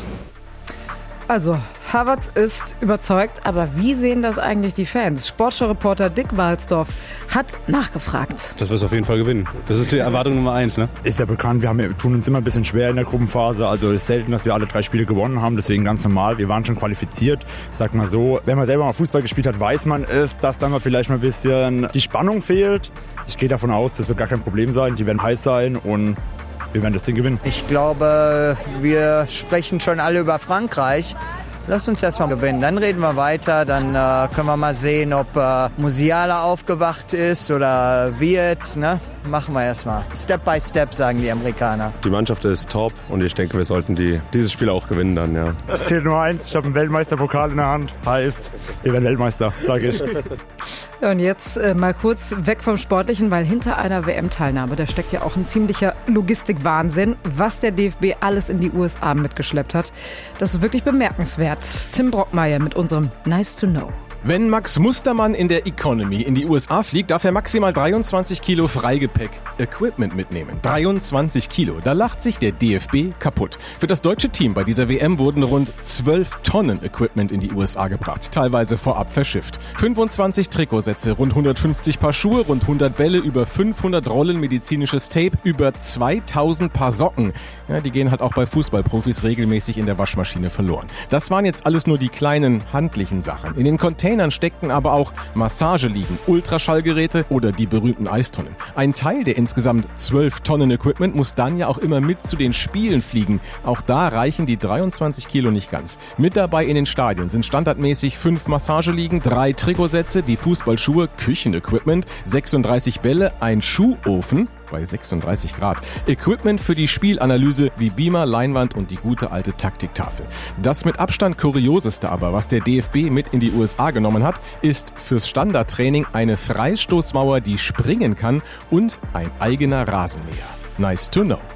Also, Havertz ist überzeugt, aber wie sehen das eigentlich die Fans? Sportschau-Reporter Dick Walsdorf hat nachgefragt. Dass wir es auf jeden Fall gewinnen. Das ist die Erwartung Nummer eins, ne? Ist ja bekannt, wir haben, tun uns immer ein bisschen schwer in der Gruppenphase. Also es ist selten, dass wir alle drei Spiele gewonnen haben, deswegen ganz normal. Wir waren schon qualifiziert. Ich sag mal so, wenn man selber mal Fußball gespielt hat, weiß man es, dass dann mal vielleicht mal ein bisschen die Spannung fehlt. Ich gehe davon aus, das wird gar kein Problem sein. Die werden heiß sein und wir werden das Ding gewinnen. Ich glaube, wir sprechen schon alle über Frankreich. Lass uns erstmal gewinnen, dann reden wir weiter, dann äh, können wir mal sehen, ob äh, Musiala aufgewacht ist oder wie jetzt, ne? Machen wir erstmal. Step by Step, sagen die Amerikaner. Die Mannschaft ist top und ich denke, wir sollten die, dieses Spiel auch gewinnen dann, ja. Es zählt nur eins, ich habe einen Weltmeisterpokal in der Hand, heißt, wir werden Weltmeister, sage ich. Ja, und jetzt äh, mal kurz weg vom Sportlichen, weil hinter einer W M-Teilnahme, da steckt ja auch ein ziemlicher Logistikwahnsinn, was der D F B alles in die U S A mitgeschleppt hat. Das ist wirklich bemerkenswert. Tim Brockmeier mit unserem Nice to Know. Wenn Max Mustermann in der Economy in die U S A fliegt, darf er maximal dreiundzwanzig Kilo Freigepäck Equipment mitnehmen. dreiundzwanzig Kilo, da lacht sich der D F B kaputt. Für das deutsche Team bei dieser W M wurden rund zwölf Tonnen Equipment in die U S A gebracht, teilweise vorab verschifft. fünfundzwanzig Trikotsätze, rund hundertfünfzig Paar Schuhe, rund hundert Bälle, über fünfhundert Rollen medizinisches Tape, über zweitausend Paar Socken. Ja, die gehen halt auch bei Fußballprofis regelmäßig in der Waschmaschine verloren. Das waren jetzt alles nur die kleinen handlichen Sachen. In den Containern steckten aber auch Massageliegen, Ultraschallgeräte oder die berühmten Eistonnen. Ein Teil der insgesamt zwölf Tonnen Equipment muss dann ja auch immer mit zu den Spielen fliegen. Auch da reichen die dreiundzwanzig Kilo nicht ganz. Mit dabei in den Stadien sind standardmäßig fünf Massageliegen, drei Trikotsätze, die Fußballschuhe, Küchenequipment, sechsunddreißig Bälle, ein Schuhofen bei sechsunddreißig Grad, Equipment für die Spielanalyse wie Beamer, Leinwand und die gute alte Taktiktafel. Das mit Abstand kurioseste aber, was der D F B mit in die U S A genommen hat, ist fürs Standardtraining eine Freistoßmauer, die springen kann und ein eigener Rasenmäher. Nice to know.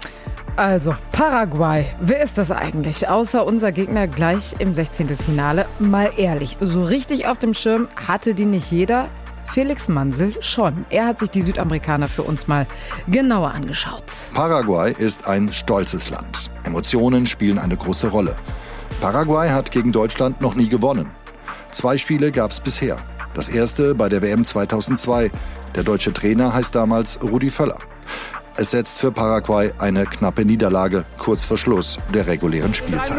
Also, Paraguay, wer ist das eigentlich? Außer unser Gegner gleich im Sechzehntelfinale. Mal ehrlich, so richtig auf dem Schirm hatte die nicht jeder. Felix Mansel schon. Er hat sich die Südamerikaner für uns mal genauer angeschaut. Paraguay ist ein stolzes Land. Emotionen spielen eine große Rolle. Paraguay hat gegen Deutschland noch nie gewonnen. Zwei Spiele gab es bisher. Das erste bei der W M zweitausendzwei. Der deutsche Trainer heißt damals Rudi Völler. Es setzt für Paraguay eine knappe Niederlage kurz vor Schluss der regulären Spielzeit.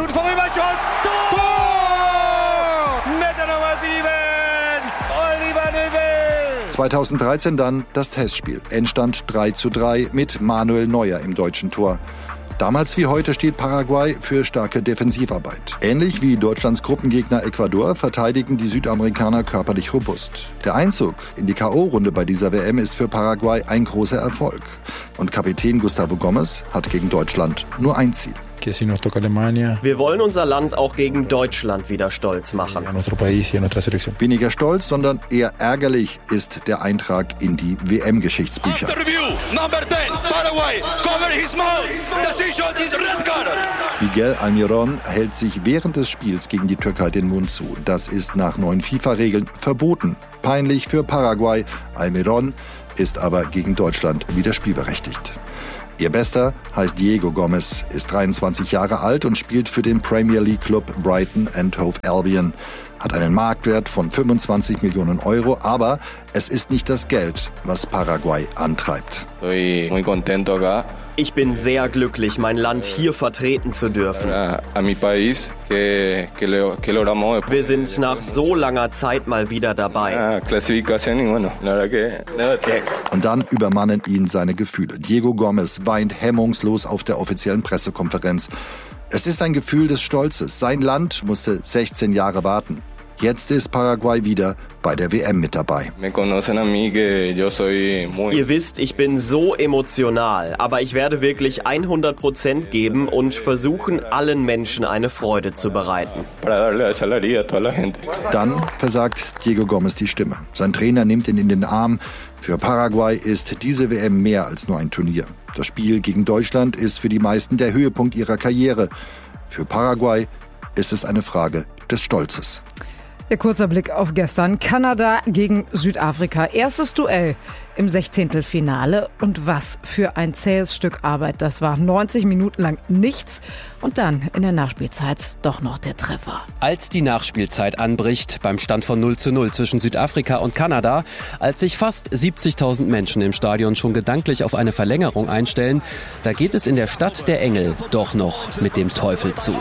zweitausenddreizehn dann das Testspiel. Endstand drei zu drei mit Manuel Neuer im deutschen Tor. Damals wie heute steht Paraguay für starke Defensivarbeit. Ähnlich wie Deutschlands Gruppengegner Ecuador verteidigen die Südamerikaner körperlich robust. Der Einzug in die K O-Runde bei dieser W M ist für Paraguay ein großer Erfolg. Und Kapitän Gustavo Gomes hat gegen Deutschland nur ein Ziel. Wir wollen unser Land auch gegen Deutschland wieder stolz machen. Weniger stolz, sondern eher ärgerlich ist der Eintrag in die W M-Geschichtsbücher. Miguel Almirón hält sich während des Spiels gegen die Türkei den Mund zu. Das ist nach neuen FIFA-Regeln verboten. Peinlich für Paraguay. Almirón ist aber gegen Deutschland wieder spielberechtigt. Ihr Bester heißt Diego Gomes, ist dreiundzwanzig Jahre alt und spielt für den Premier League Club Brighton and Hove Albion. Hat einen Marktwert von fünfundzwanzig Millionen Euro, aber es ist nicht das Geld, was Paraguay antreibt. Ich bin sehr glücklich, mein Land hier vertreten zu dürfen. Wir sind nach so langer Zeit mal wieder dabei. Und dann übermannen ihn seine Gefühle. Diego Gomes weint hemmungslos auf der offiziellen Pressekonferenz. Es ist ein Gefühl des Stolzes. Sein Land musste sechzehn Jahre warten. Jetzt ist Paraguay wieder bei der W M mit dabei. Ihr wisst, ich bin so emotional, aber ich werde wirklich hundert Prozent geben und versuchen, allen Menschen eine Freude zu bereiten. Dann versagt Diego Gomes die Stimme. Sein Trainer nimmt ihn in den Arm. Für Paraguay ist diese W M mehr als nur ein Turnier. Das Spiel gegen Deutschland ist für die meisten der Höhepunkt ihrer Karriere. Für Paraguay ist es eine Frage des Stolzes. Ja, kurzer Blick auf gestern. Kanada gegen Südafrika. Erstes Duell im Sechzehntelfinale. Und was für ein zähes Stück Arbeit das war. neunzig Minuten lang nichts. Und dann in der Nachspielzeit doch noch der Treffer. Als die Nachspielzeit anbricht, beim Stand von null zu null zwischen Südafrika und Kanada, als sich fast siebzigtausend Menschen im Stadion schon gedanklich auf eine Verlängerung einstellen, da geht es in der Stadt der Engel doch noch mit dem Teufel zu.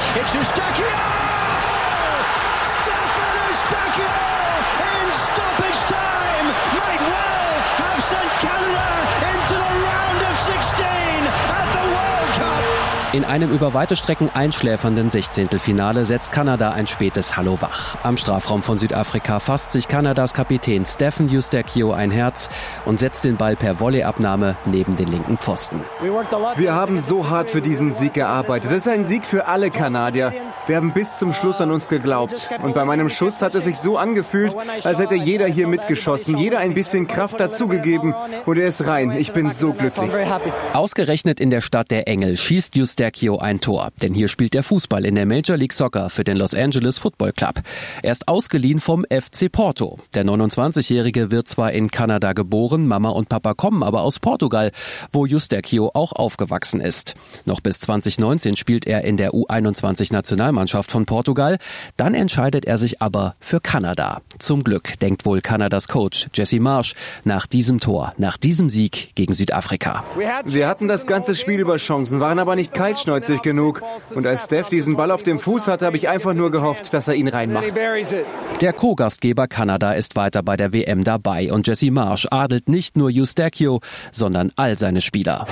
In einem über weite Strecken einschläfernden Sechzehntelfinale setzt Kanada ein spätes Hallo wach. Am Strafraum von Südafrika fasst sich Kanadas Kapitän Stephen Eustáquio ein Herz und setzt den Ball per Volleyabnahme neben den linken Pfosten. Wir haben so hart für diesen Sieg gearbeitet. Das ist ein Sieg für alle Kanadier. Wir haben bis zum Schluss an uns geglaubt. Und bei meinem Schuss hat es sich so angefühlt, als hätte jeder hier mitgeschossen, jeder ein bisschen Kraft dazugegeben und er ist rein. Ich bin so glücklich. Ausgerechnet in der Stadt der Engel schießt Eustáquio ein Tor, denn hier spielt der Fußball in der Major League Soccer für den Los Angeles Football Club. Er ist ausgeliehen vom F C Porto. Der neunundzwanzigjährige wird zwar in Kanada geboren, Mama und Papa kommen aber aus Portugal, wo Eustáquio auch aufgewachsen ist. Noch bis zwanzig neunzehn spielt er in der U einundzwanzig-Nationalmannschaft von Portugal. Dann entscheidet er sich aber für Kanada. Zum Glück, denkt wohl Kanadas Coach Jesse Marsch, nach diesem Tor, nach diesem Sieg gegen Südafrika. Wir hatten das ganze Spiel über Chancen, waren aber nicht kaltschnäuzig genug. Und als Steph diesen Ball auf dem Fuß hatte, habe ich einfach nur gehofft, dass er ihn reinmacht. Der Co-Gastgeber Kanada ist weiter bei der W M dabei und Jesse Marsch adelt nicht nur Eustáquio, sondern all seine Spieler.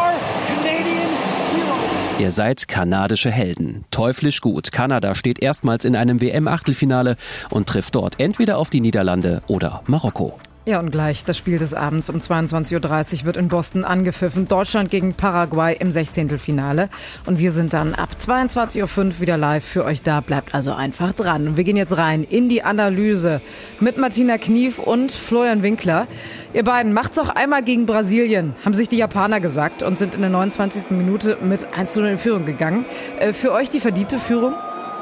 Ihr seid kanadische Helden. Teuflisch gut. Kanada steht erstmals in einem W M-Achtelfinale und trifft dort entweder auf die Niederlande oder Marokko. Ja, und gleich das Spiel des Abends um zweiundzwanzig Uhr dreißig wird in Boston angepfiffen. Deutschland gegen Paraguay im Sechzehntelfinale. Und wir sind dann ab zweiundzwanzig Uhr fünf wieder live für euch da. Bleibt also einfach dran. Und wir gehen jetzt rein in die Analyse mit Martina Knief und Florian Winkler. Ihr beiden macht's auch einmal gegen Brasilien, haben sich die Japaner gesagt und sind in der neunundzwanzigsten Minute mit eins zu null in Führung gegangen. Äh, für euch die verdiente Führung?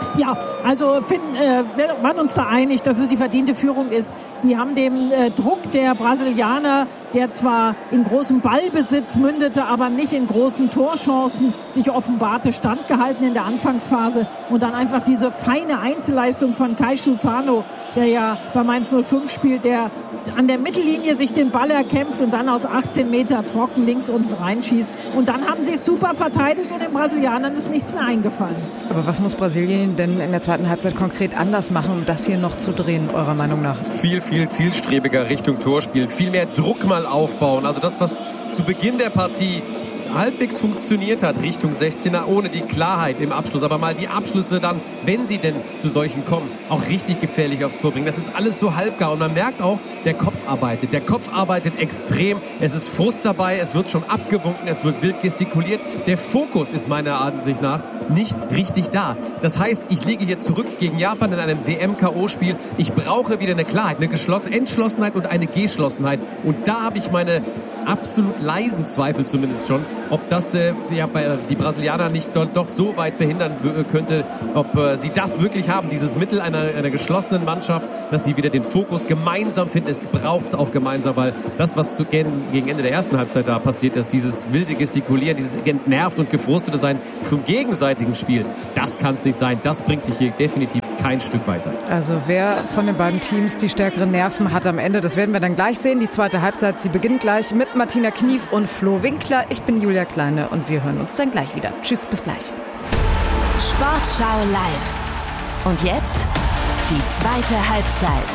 Ja, also Finn, äh, wir waren uns da einig, dass es die verdiente Führung ist. Die haben dem äh, Druck der Brasilianer, der zwar in großem Ballbesitz mündete, aber nicht in großen Torchancen sich offenbarte, standgehalten in der Anfangsphase. Und dann einfach diese feine Einzelleistung von Kai Schussano, der ja bei Mainz null fünf spielt, der an der Mittellinie sich den Ball erkämpft und dann aus achtzehn Meter trocken links unten reinschießt. Und dann haben sie es super verteidigt und den Brasilianern ist nichts mehr eingefallen. Aber was muss Brasilien denn in der zweiten Halbzeit konkret anders machen, um das hier noch zu drehen, eurer Meinung nach? Viel, viel zielstrebiger Richtung Tor spielen, viel mehr Druck mal aufbauen. Also das, was zu Beginn der Partie halbwegs funktioniert hat, Richtung sechzehner, ohne die Klarheit im Abschluss, aber mal die Abschlüsse dann, wenn sie denn zu solchen kommen, auch richtig gefährlich aufs Tor bringen. Das ist alles so halbgar und man merkt auch, der Kopf arbeitet. Der Kopf arbeitet extrem, es ist Frust dabei, es wird schon abgewunken, es wird wild gestikuliert. Der Fokus ist meiner Ansicht nach nicht richtig da. Das heißt, ich liege hier zurück gegen Japan in einem W M-K O-Spiel. Ich brauche wieder eine Klarheit, eine Geschlossen- Entschlossenheit und eine Geschlossenheit. Und da habe ich meine absolut leisen Zweifel zumindest schon, ob das äh, ja, bei, äh, die Brasilianer nicht do, doch so weit behindern w- könnte, ob äh, sie das wirklich haben, dieses Mittel einer, einer geschlossenen Mannschaft, dass sie wieder den Fokus gemeinsam finden. Es braucht es auch gemeinsam, weil das, was zu, gegen, gegen Ende der ersten Halbzeit da passiert ist, dieses wilde Gestikulieren, dieses entnervt und gefrustete Sein vom gegenseitigen Spiel, das kann es nicht sein. Das bringt dich hier definitiv kein Stück weiter. Also wer von den beiden Teams die stärkeren Nerven hat am Ende, das werden wir dann gleich sehen. Die zweite Halbzeit, sie beginnt gleich mit Martina Knief und Flo Winkler. Ich bin Julia Kleine und wir hören uns dann gleich wieder. Tschüss, bis gleich. Sportschau live. Und jetzt die zweite Halbzeit.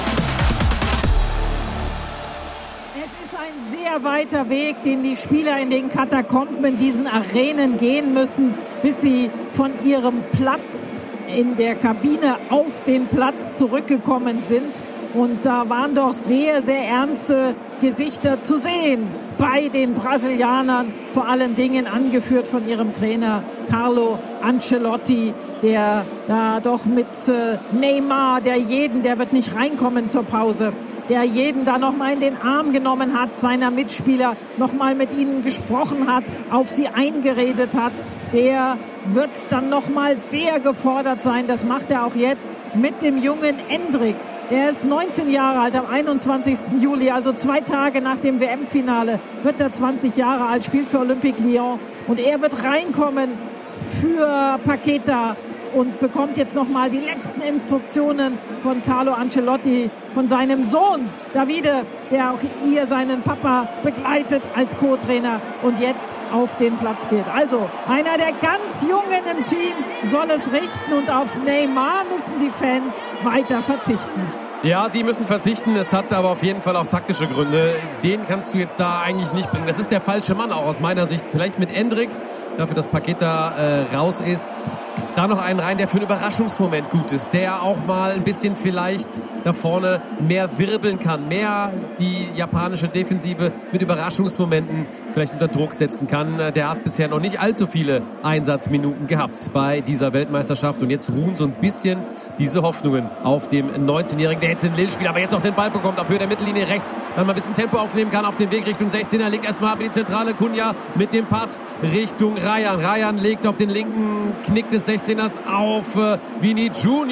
Es ist ein sehr weiter Weg, den die Spieler in den Katakomben in diesen Arenen gehen müssen, bis sie von ihrem Platz in der Kabine auf den Platz zurückgekommen sind. Und da waren doch sehr, sehr ernste Gesichter zu sehen bei den Brasilianern, vor allen Dingen angeführt von ihrem Trainer Carlo Ancelotti, der da doch mit äh, Neymar, der jeden, der wird nicht reinkommen zur Pause, der jeden da nochmal in den Arm genommen hat, seiner Mitspieler nochmal mit ihnen gesprochen hat, auf sie eingeredet hat, der wird dann nochmal sehr gefordert sein. Das macht er auch jetzt mit dem jungen Endrick. Er ist neunzehn Jahre alt, am einundzwanzigsten Juli, also zwei Tage nach dem W M-Finale, wird er zwanzig Jahre alt, spielt für Olympique Lyon. Und er wird reinkommen für Paqueta und bekommt jetzt nochmal die letzten Instruktionen von Carlo Ancelotti, von seinem Sohn Davide, der auch hier seinen Papa begleitet als Co-Trainer und jetzt auf den Platz geht. Also einer der ganz Jungen im Team soll es richten und auf Neymar müssen die Fans weiter verzichten. Ja, die müssen verzichten. Es hat aber auf jeden Fall auch taktische Gründe. Den kannst du jetzt da eigentlich nicht bringen. Das ist der falsche Mann auch aus meiner Sicht. Vielleicht mit Endrick, dafür, dass Paqueta äh, raus ist. Da noch einen rein, der für einen Überraschungsmoment gut ist. Der auch mal ein bisschen vielleicht da vorne mehr wirbeln kann. Mehr die japanische Defensive mit Überraschungsmomenten vielleicht unter Druck setzen kann. Der hat bisher noch nicht allzu viele Einsatzminuten gehabt bei dieser Weltmeisterschaft. Und jetzt ruhen so ein bisschen diese Hoffnungen auf dem neunzehnjährigen, der jetzt in Lille spielt, aber jetzt auch den Ball bekommt, auf Höhe der Mittellinie rechts, dann mal ein bisschen Tempo aufnehmen kann auf den Weg Richtung sechzehner, legt erstmal ab in die Zentrale, Cunha mit dem Pass Richtung Rayan. Rayan legt auf den linken Knick des sechzehners auf äh, Vini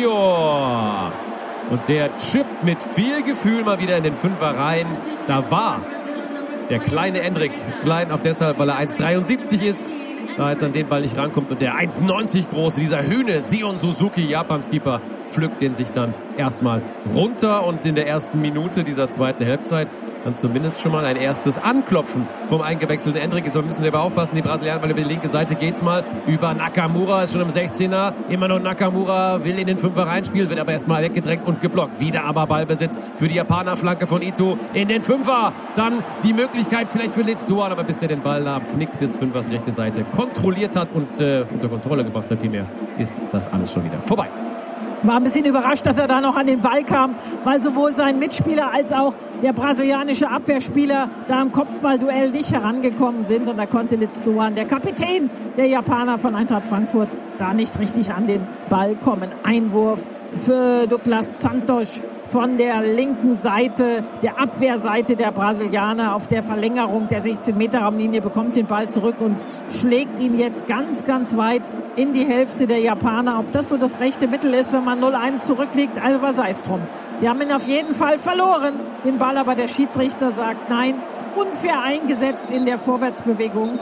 Junior. Und der chippt mit viel Gefühl mal wieder in den Fünfer rein. Da war der kleine Endrick, klein auf deshalb, weil er eins dreiundsiebzig ist, da jetzt an den Ball nicht rankommt. Und der eins neunzig große, dieser Hühne, Sion Suzuki, Japans Keeper, pflückt den sich dann erstmal runter. Und in der ersten Minute dieser zweiten Halbzeit dann zumindest schon mal ein erstes Anklopfen vom eingewechselten Endrick. Jetzt müssen sie aber aufpassen, die Brasilianer, weil über die linke Seite geht's mal über Nakamura, ist schon im sechzehner. Immer noch Nakamura, will in den Fünfer reinspielen, wird aber erstmal weggedrängt und geblockt. Wieder aber Ballbesitz für die Japaner, Flanke von Ito in den Fünfer. Dann die Möglichkeit vielleicht für Litz Doan, aber bis der den Ball am Knick des Fünfers rechte Seite kontrolliert hat und äh, unter Kontrolle gebracht hat, vielmehr ist das alles schon wieder vorbei. War ein bisschen überrascht, dass er da noch an den Ball kam, weil sowohl sein Mitspieler als auch der brasilianische Abwehrspieler da im Kopfballduell nicht herangekommen sind. Und da konnte Litz Doan, der Kapitän der Japaner von Eintracht Frankfurt, da nicht richtig an den Ball kommen. Einwurf für Douglas Santos von der linken Seite, der Abwehrseite der Brasilianer auf der Verlängerung der sechzehn-Meter-Raumlinie, bekommt den Ball zurück und schlägt ihn jetzt ganz, ganz weit in die Hälfte der Japaner. Ob das so das rechte Mittel ist, wenn man null eins zurückliegt, also sei es drum. Die haben ihn auf jeden Fall verloren, den Ball, aber der Schiedsrichter sagt nein, unfair eingesetzt in der Vorwärtsbewegung.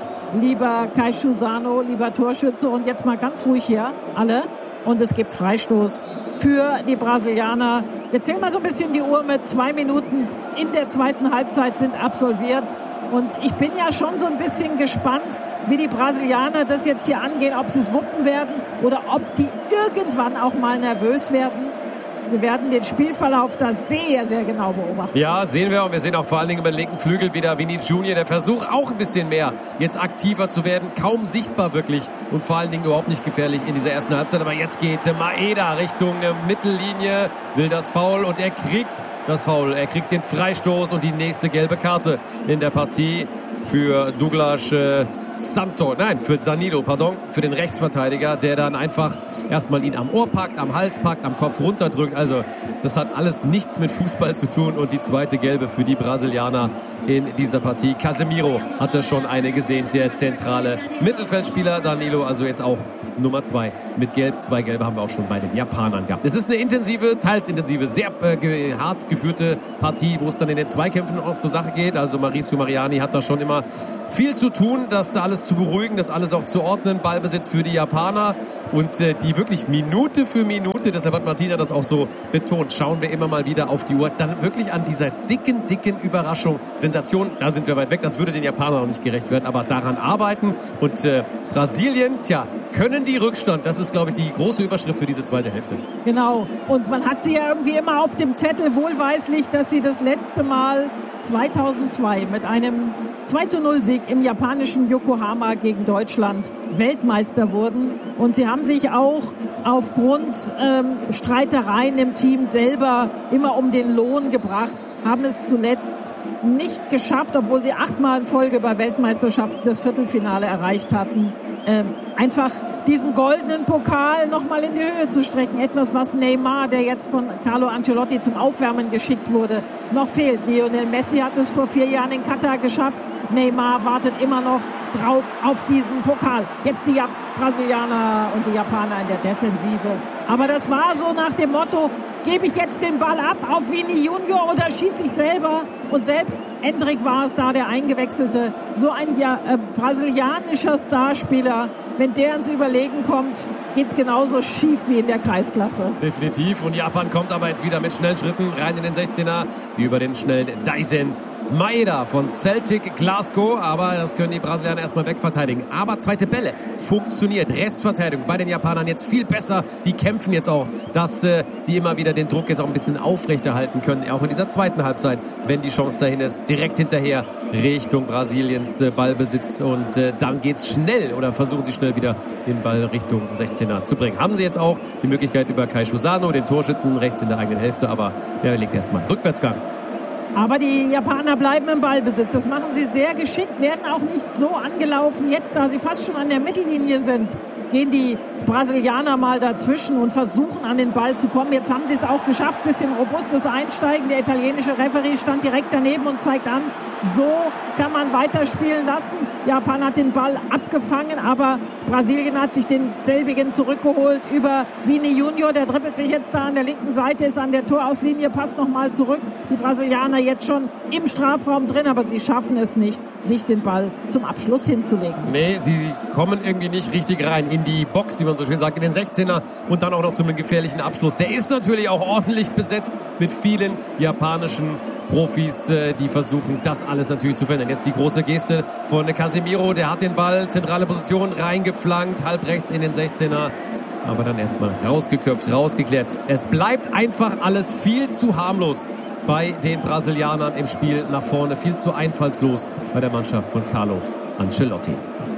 Lieber Kaishu Sano, lieber Torschütze, und jetzt mal ganz ruhig hier, alle. Und es gibt Freistoß für die Brasilianer. Wir zählen mal so ein bisschen die Uhr mit. Zwei Minuten in der zweiten Halbzeit sind absolviert. Und ich bin ja schon so ein bisschen gespannt, wie die Brasilianer das jetzt hier angehen, ob sie es wuppen werden oder ob die irgendwann auch mal nervös werden. Wir werden den Spielverlauf da sehr, sehr genau beobachten. Ja, sehen wir. Und wir sehen auch vor allen Dingen über den linken Flügel wieder Vini Junior. Der versucht auch ein bisschen mehr, jetzt aktiver zu werden. Kaum sichtbar wirklich und vor allen Dingen überhaupt nicht gefährlich in dieser ersten Halbzeit. Aber jetzt geht Maeda Richtung Mittellinie, will das Foul und er kriegt das Foul. Er kriegt den Freistoß und die nächste gelbe Karte in der Partie für Douglas äh, Santos. Nein, für Danilo, pardon, für den Rechtsverteidiger, der dann einfach erstmal ihn am Ohr packt, am Hals packt, am Kopf runterdrückt. Also das hat alles nichts mit Fußball zu tun und die zweite gelbe für die Brasilianer in dieser Partie. Casemiro hatte schon eine gesehen, der zentrale Mittelfeldspieler. Danilo also jetzt auch Nummer zwei mit Gelb. Zwei Gelbe haben wir auch schon bei den Japanern gehabt. Es ist eine intensive, teils intensive, sehr äh, ge- hart geführte Partie, wo es dann in den Zweikämpfen auch zur Sache geht. Also Mauricio Mariani hat da schon immer viel zu tun, das alles zu beruhigen, das alles auch zu ordnen. Ballbesitz für die Japaner und äh, die wirklich Minute für Minute, deshalb hat Martina das auch so betont, schauen wir immer mal wieder auf die Uhr. Dann wirklich an dieser dicken, dicken Überraschung, Sensation, da sind wir weit weg, das würde den Japanern noch nicht gerecht werden, aber daran arbeiten. Und äh, Brasilien, tja, können die Rückstand, das ist, glaube ich, die große Überschrift für diese zweite Hälfte. Genau, und man hat sie ja irgendwie immer auf dem Zettel, wohlweislich, dass sie das letzte Mal zweitausendzwei mit einem zwei zu null Sieg im japanischen Yokohama gegen Deutschland Weltmeister wurden. Und sie haben sich auch aufgrund ähm, Streitereien im Team selber immer um den Lohn gebracht, haben es zuletzt nicht geschafft, obwohl sie achtmal in Folge bei Weltmeisterschaften das Viertelfinale erreicht hatten, äh, einfach diesen goldenen Pokal nochmal in die Höhe zu strecken. Etwas, was Neymar, der jetzt von Carlo Ancelotti zum Aufwärmen geschickt wurde, noch fehlt. Lionel Messi hat es vor vier Jahren in Katar geschafft. Neymar wartet immer noch drauf auf diesen Pokal. Jetzt die Brasilianer und die Japaner in der Defensive. Aber das war so nach dem Motto, gebe ich jetzt den Ball ab auf Vini Junior oder schieße ich selber? Und selbst Endrick war es da, der Eingewechselte. So ein ja, äh, brasilianischer Starspieler, wenn der ins Überlegen kommt, geht's genauso schief wie in der Kreisklasse. Definitiv. Und Japan kommt aber jetzt wieder mit schnellen Schritten rein in den sechzehner, wie über den schnellen Daisen Maeda von Celtic Glasgow, aber das können die Brasilianer erstmal wegverteidigen. Aber zweite Bälle funktioniert. Restverteidigung bei den Japanern jetzt viel besser. Die kämpfen jetzt auch, dass äh, sie immer wieder den Druck jetzt auch ein bisschen aufrechterhalten können, auch in dieser zweiten Halbzeit, wenn die Chance dahin ist. Direkt hinterher Richtung Brasiliens äh, Ballbesitz und äh, dann geht's schnell oder versuchen sie schnell wieder den Ball Richtung sechzehner zu bringen. Haben sie jetzt auch die Möglichkeit über Kaishu Sano, den Torschützen, rechts in der eigenen Hälfte, aber der legt erstmal Rückwärtsgang. Aber die Japaner bleiben im Ballbesitz. Das machen sie sehr geschickt, werden auch nicht so angelaufen. Jetzt, da sie fast schon an der Mittellinie sind, gehen die Brasilianer mal dazwischen und versuchen an den Ball zu kommen. Jetzt haben sie es auch geschafft, bisschen robustes Einsteigen. Der italienische Referee stand direkt daneben und zeigt an, so kann man weiterspielen lassen. Japan hat den Ball abgefangen, aber Brasilien hat sich den selbigen zurückgeholt über Vini Junior. Der dribbelt sich jetzt da an der linken Seite, ist an der Torauslinie, passt nochmal zurück. Die Brasilianer jetzt schon im Strafraum drin, aber sie schaffen es nicht, sich den Ball zum Abschluss hinzulegen. Nee, sie kommen irgendwie nicht richtig rein in die Box, wie man so schön sagt, in den sechzehner und dann auch noch zum gefährlichen Abschluss. Der ist natürlich auch ordentlich besetzt mit vielen japanischen Profis, die versuchen, das alles natürlich zu verändern. Jetzt die große Geste von Casemiro, der hat den Ball, zentrale Position, reingeflankt, halb rechts in den sechzehner. Aber dann erstmal rausgeköpft, rausgeklärt. Es bleibt einfach alles viel zu harmlos bei den Brasilianern im Spiel nach vorne. Viel zu einfallslos bei der Mannschaft von Carlo Ancelotti.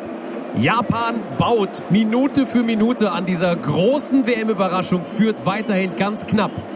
Japan baut Minute für Minute an dieser großen W M-Überraschung, führt weiterhin ganz knapp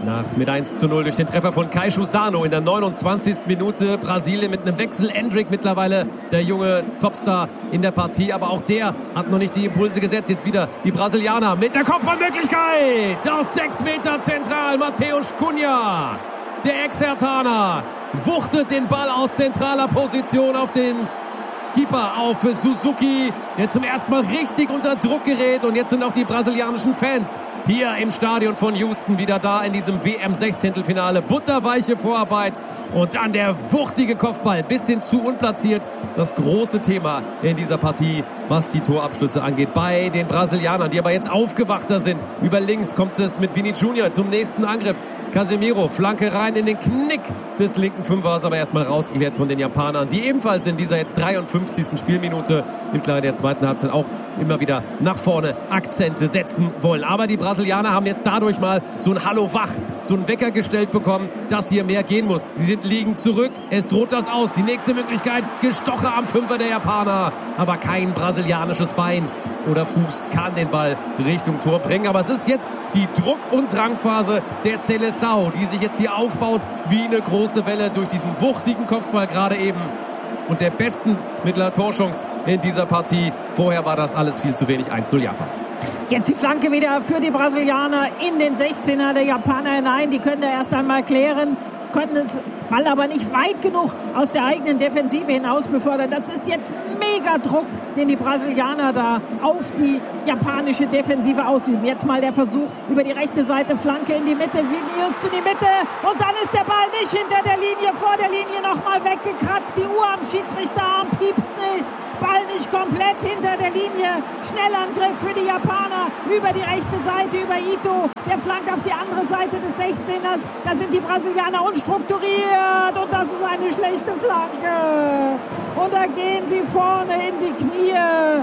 Nach mit eins zu null durch den Treffer von Kaishu Sano in der neunundzwanzigsten Minute. Brasilien mit einem Wechsel. Endrick mittlerweile der junge Topstar in der Partie. Aber auch der hat noch nicht die Impulse gesetzt. Jetzt wieder die Brasilianer mit der Kopfballmöglichkeit. Aus sechs Meter zentral Matheus Cunha. Der Ex-Hertaner wuchtet den Ball aus zentraler Position auf den Keeper, auf Suzuki, der zum ersten Mal richtig unter Druck gerät. Und jetzt sind auch die brasilianischen Fans hier im Stadion von Houston wieder da in diesem W M-Sechzehntelfinale. Butterweiche Vorarbeit und dann der wuchtige Kopfball, bisschen zu unplatziert. Das große Thema in dieser Partie, was die Torabschlüsse angeht, bei den Brasilianern, die aber jetzt aufgewachter sind. Über links kommt es mit Vini Junior zum nächsten Angriff. Casemiro, Flanke rein in den Knick des linken Fünfers, aber erstmal rausgeklärt von den Japanern, die ebenfalls in dieser jetzt dreiundfünfzigsten Spielminute im Laufe der zweiten Halbzeit auch immer wieder nach vorne Akzente setzen wollen. Aber die Brasilianer haben jetzt dadurch mal so ein Hallo wach, so einen Wecker gestellt bekommen, dass hier mehr gehen muss. Sie sind liegend zurück, es droht das aus. Die nächste Möglichkeit, Gestoche am Fünfer der Japaner, aber kein brasilianisches Bein oder Fuß kann den Ball Richtung Tor bringen. Aber es ist jetzt die Druck- und Drangphase der Seleção, die sich jetzt hier aufbaut wie eine große Welle durch diesen wuchtigen Kopfball gerade eben. Und der besten mittlerer Torchance in dieser Partie. Vorher war das alles viel zu wenig. eins zu null Japan. Jetzt die Flanke wieder für die Brasilianer in den sechzehner der Japaner hinein. Die können da erst einmal klären, können den Ball aber nicht weit genug aus der eigenen Defensive hinaus befördern. Das ist jetzt ein Megadruck, den die Brasilianer da auf die japanische Defensive ausüben. Jetzt mal der Versuch über die rechte Seite, Flanke in die Mitte, Vinicius in die Mitte und dann ist der Ball nicht hinter der Linie, vor der Linie nochmal weggekratzt. Die Uhr am Schiedsrichterarm piepst nicht. Ball nicht komplett hinter der Linie. Schnellangriff für die Japaner über die rechte Seite, über Ito. Der flankt auf die andere Seite des sechzehners. Da sind die Brasilianer unstrukturiert und das ist eine schlechte Flanke. Und da gehen sie vorne in die Knie,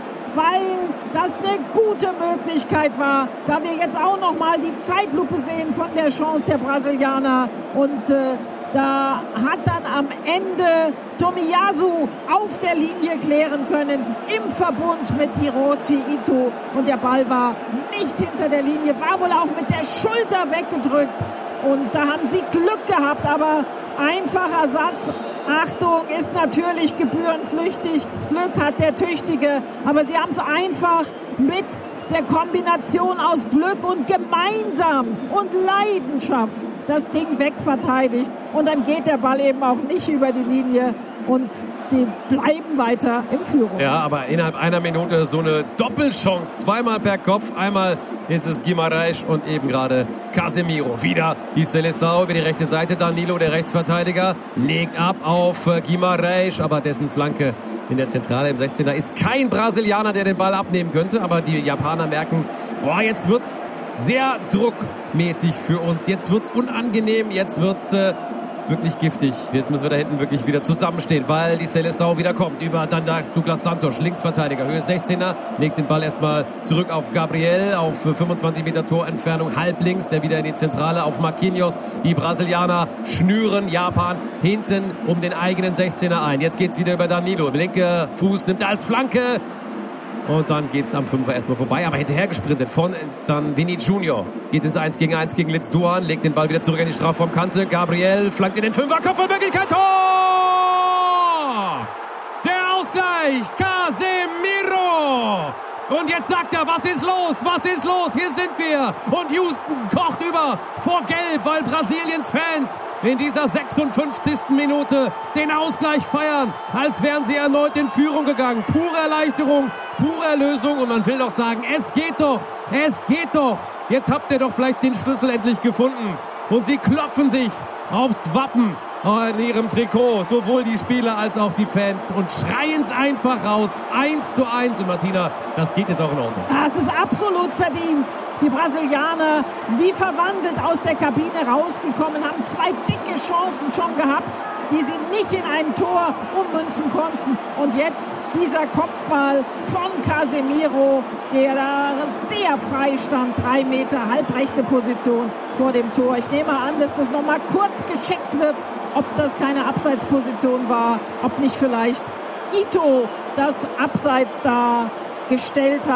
weil das eine gute Möglichkeit war. Da wir jetzt auch noch mal die Zeitlupe sehen von der Chance der Brasilianer und äh, da hat dann am Ende Tomiyasu auf der Linie klären können, im Verbund mit Hiroshi Ito. Und der Ball war nicht hinter der Linie, war wohl auch mit der Schulter weggedrückt. Und da haben sie Glück gehabt, aber einfacher Satz. Achtung, ist natürlich gebührenflüchtig. Glück hat der Tüchtige. Aber sie haben es einfach mit der Kombination aus Glück und gemeinsam und Leidenschaft das Ding wegverteidigt. Und dann geht der Ball eben auch nicht über die Linie. Und sie bleiben weiter in Führung. Ja, aber innerhalb einer Minute so eine Doppelchance. Zweimal per Kopf. Einmal ist es Guimarães und eben gerade Casemiro. Wieder die Seleção über die rechte Seite. Danilo, der Rechtsverteidiger, legt ab auf Guimarães. Aber dessen Flanke in der Zentrale im sechzehner ist kein Brasilianer, der den Ball abnehmen könnte. Aber die Japaner merken, boah, jetzt wird's sehr druckmäßig für uns. Jetzt wird's unangenehm. Jetzt wird's äh, wirklich giftig. Jetzt müssen wir da hinten wirklich wieder zusammenstehen, weil die Seleção wieder kommt. Über dann Douglas Santos, Linksverteidiger, Höhe sechzehner, legt den Ball erstmal zurück auf Gabriel, auf fünfundzwanzig Meter Torentfernung, halb links, der wieder in die Zentrale auf Marquinhos. Die Brasilianer schnüren Japan hinten um den eigenen sechzehner ein. Jetzt geht's wieder über Danilo. Linke Fuß nimmt er als Flanke. Und dann geht's am Fünfer erstmal vorbei, aber hinterher gesprintet von dann Vini Junior. Geht ins eins gegen eins gegen Litz Duan, legt den Ball wieder zurück in die Strafraumkante. Gabriel flankt in den Fünfer, Kopfballmöglichkeit, Tor! Der Ausgleich, Casemiro! Und jetzt sagt er, was ist los, was ist los, hier sind wir. Und Houston kocht über vor Gelb, weil Brasiliens Fans in dieser sechsundfünfzigsten Minute den Ausgleich feiern, als wären sie erneut in Führung gegangen. Pure Erleichterung, pure Erlösung und man will doch sagen, es geht doch, es geht doch. Jetzt habt ihr doch vielleicht den Schlüssel endlich gefunden. Und sie klopfen sich aufs Wappen in ihrem Trikot, sowohl die Spieler als auch die Fans, und schreien es einfach raus. eins zu eins. Und Martina, das geht jetzt auch in Ordnung. Das ist absolut verdient. Die Brasilianer, wie verwandelt aus der Kabine rausgekommen, haben zwei dicke Chancen schon gehabt, die sie nicht in ein Tor ummünzen konnten. Und jetzt dieser Kopfball von Casemiro, der da sehr frei stand, drei Meter, halbrechte Position vor dem Tor. Ich nehme an, dass das nochmal kurz gecheckt wird, ob das keine Abseitsposition war, ob nicht vielleicht Ito das Abseits da gestellt hat.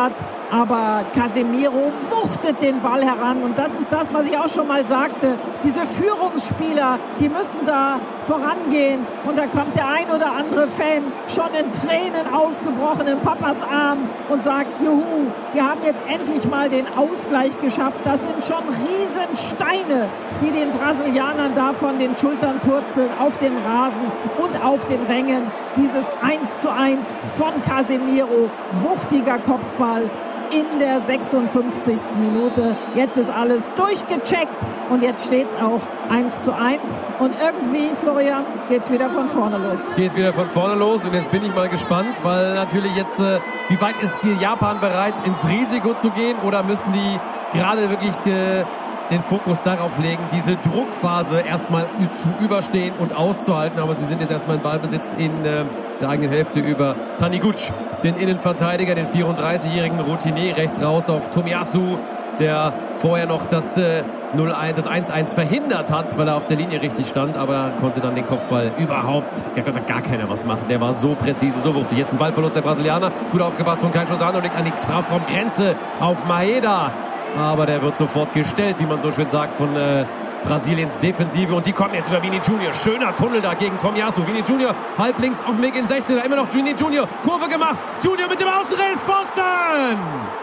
Aber Casemiro wuchtet den Ball heran und das ist das, was ich auch schon mal sagte. Diese Führungsspieler, die müssen da vorangehen und da kommt der ein oder andere Fan schon in Tränen ausgebrochen in Papas Arm und sagt, juhu, wir haben jetzt endlich mal den Ausgleich geschafft. Das sind schon Riesensteine, die den Brasilianern da von den Schultern purzeln auf den Rasen und auf den Rängen. Dieses eins zu eins von Casemiro, wuchtiger Kopfball in der sechsundfünfzigsten Minute. Jetzt ist alles durchgecheckt und jetzt steht es auch eins zu eins. Und irgendwie, Florian, geht's wieder von vorne los. Geht wieder von vorne los und jetzt bin ich mal gespannt, weil natürlich jetzt, äh, wie weit ist Japan bereit, ins Risiko zu gehen oder müssen die gerade wirklich äh, den Fokus darauf legen, diese Druckphase erstmal zu überstehen und auszuhalten. Aber sie sind jetzt erstmal in Ballbesitz in äh, der eigenen Hälfte über Taniguchi, den Innenverteidiger, den vierunddreißigjährigen Routinier, rechts raus auf Tomiyasu, der vorher noch das, äh, null eins, das eins eins verhindert hat, weil er auf der Linie richtig stand, aber konnte dann den Kopfball überhaupt, da konnte gar keiner was machen. Der war so präzise, so wuchtig. Jetzt ein Ballverlust der Brasilianer, gut aufgepasst von Kai Josano, liegt an die Strafraumgrenze auf Maeda. Aber der wird sofort gestellt, wie man so schön sagt, von äh, Brasiliens Defensive. Und die kommen jetzt über Vini Junior. Schöner Tunnel da gegen Tomiyasu. Vini Junior halb links auf dem Weg in sechzehner. Immer noch Vini Junior. Kurve gemacht. Junior mit dem Außenriss. Pfosten!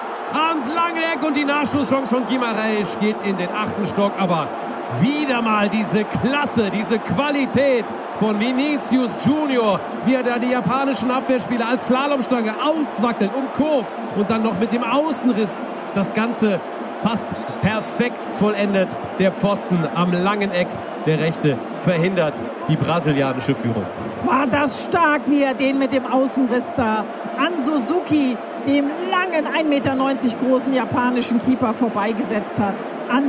Ans lange Eck und die Nachschusschance von Guimarães geht in den achten Stock. Aber wieder mal diese Klasse, diese Qualität von Vinicius Junior, wie er da die japanischen Abwehrspieler als Slalomstange auswackelt und kurvt und dann noch mit dem Außenriss das Ganze fast perfekt vollendet. Der Pfosten am langen Eck, der rechte, verhindert die brasilianische Führung. War das stark, wie er den mit dem Außenriss da an Suzuki, dem langen ein Meter neunzig großen japanischen Keeper, vorbeigesetzt hat. An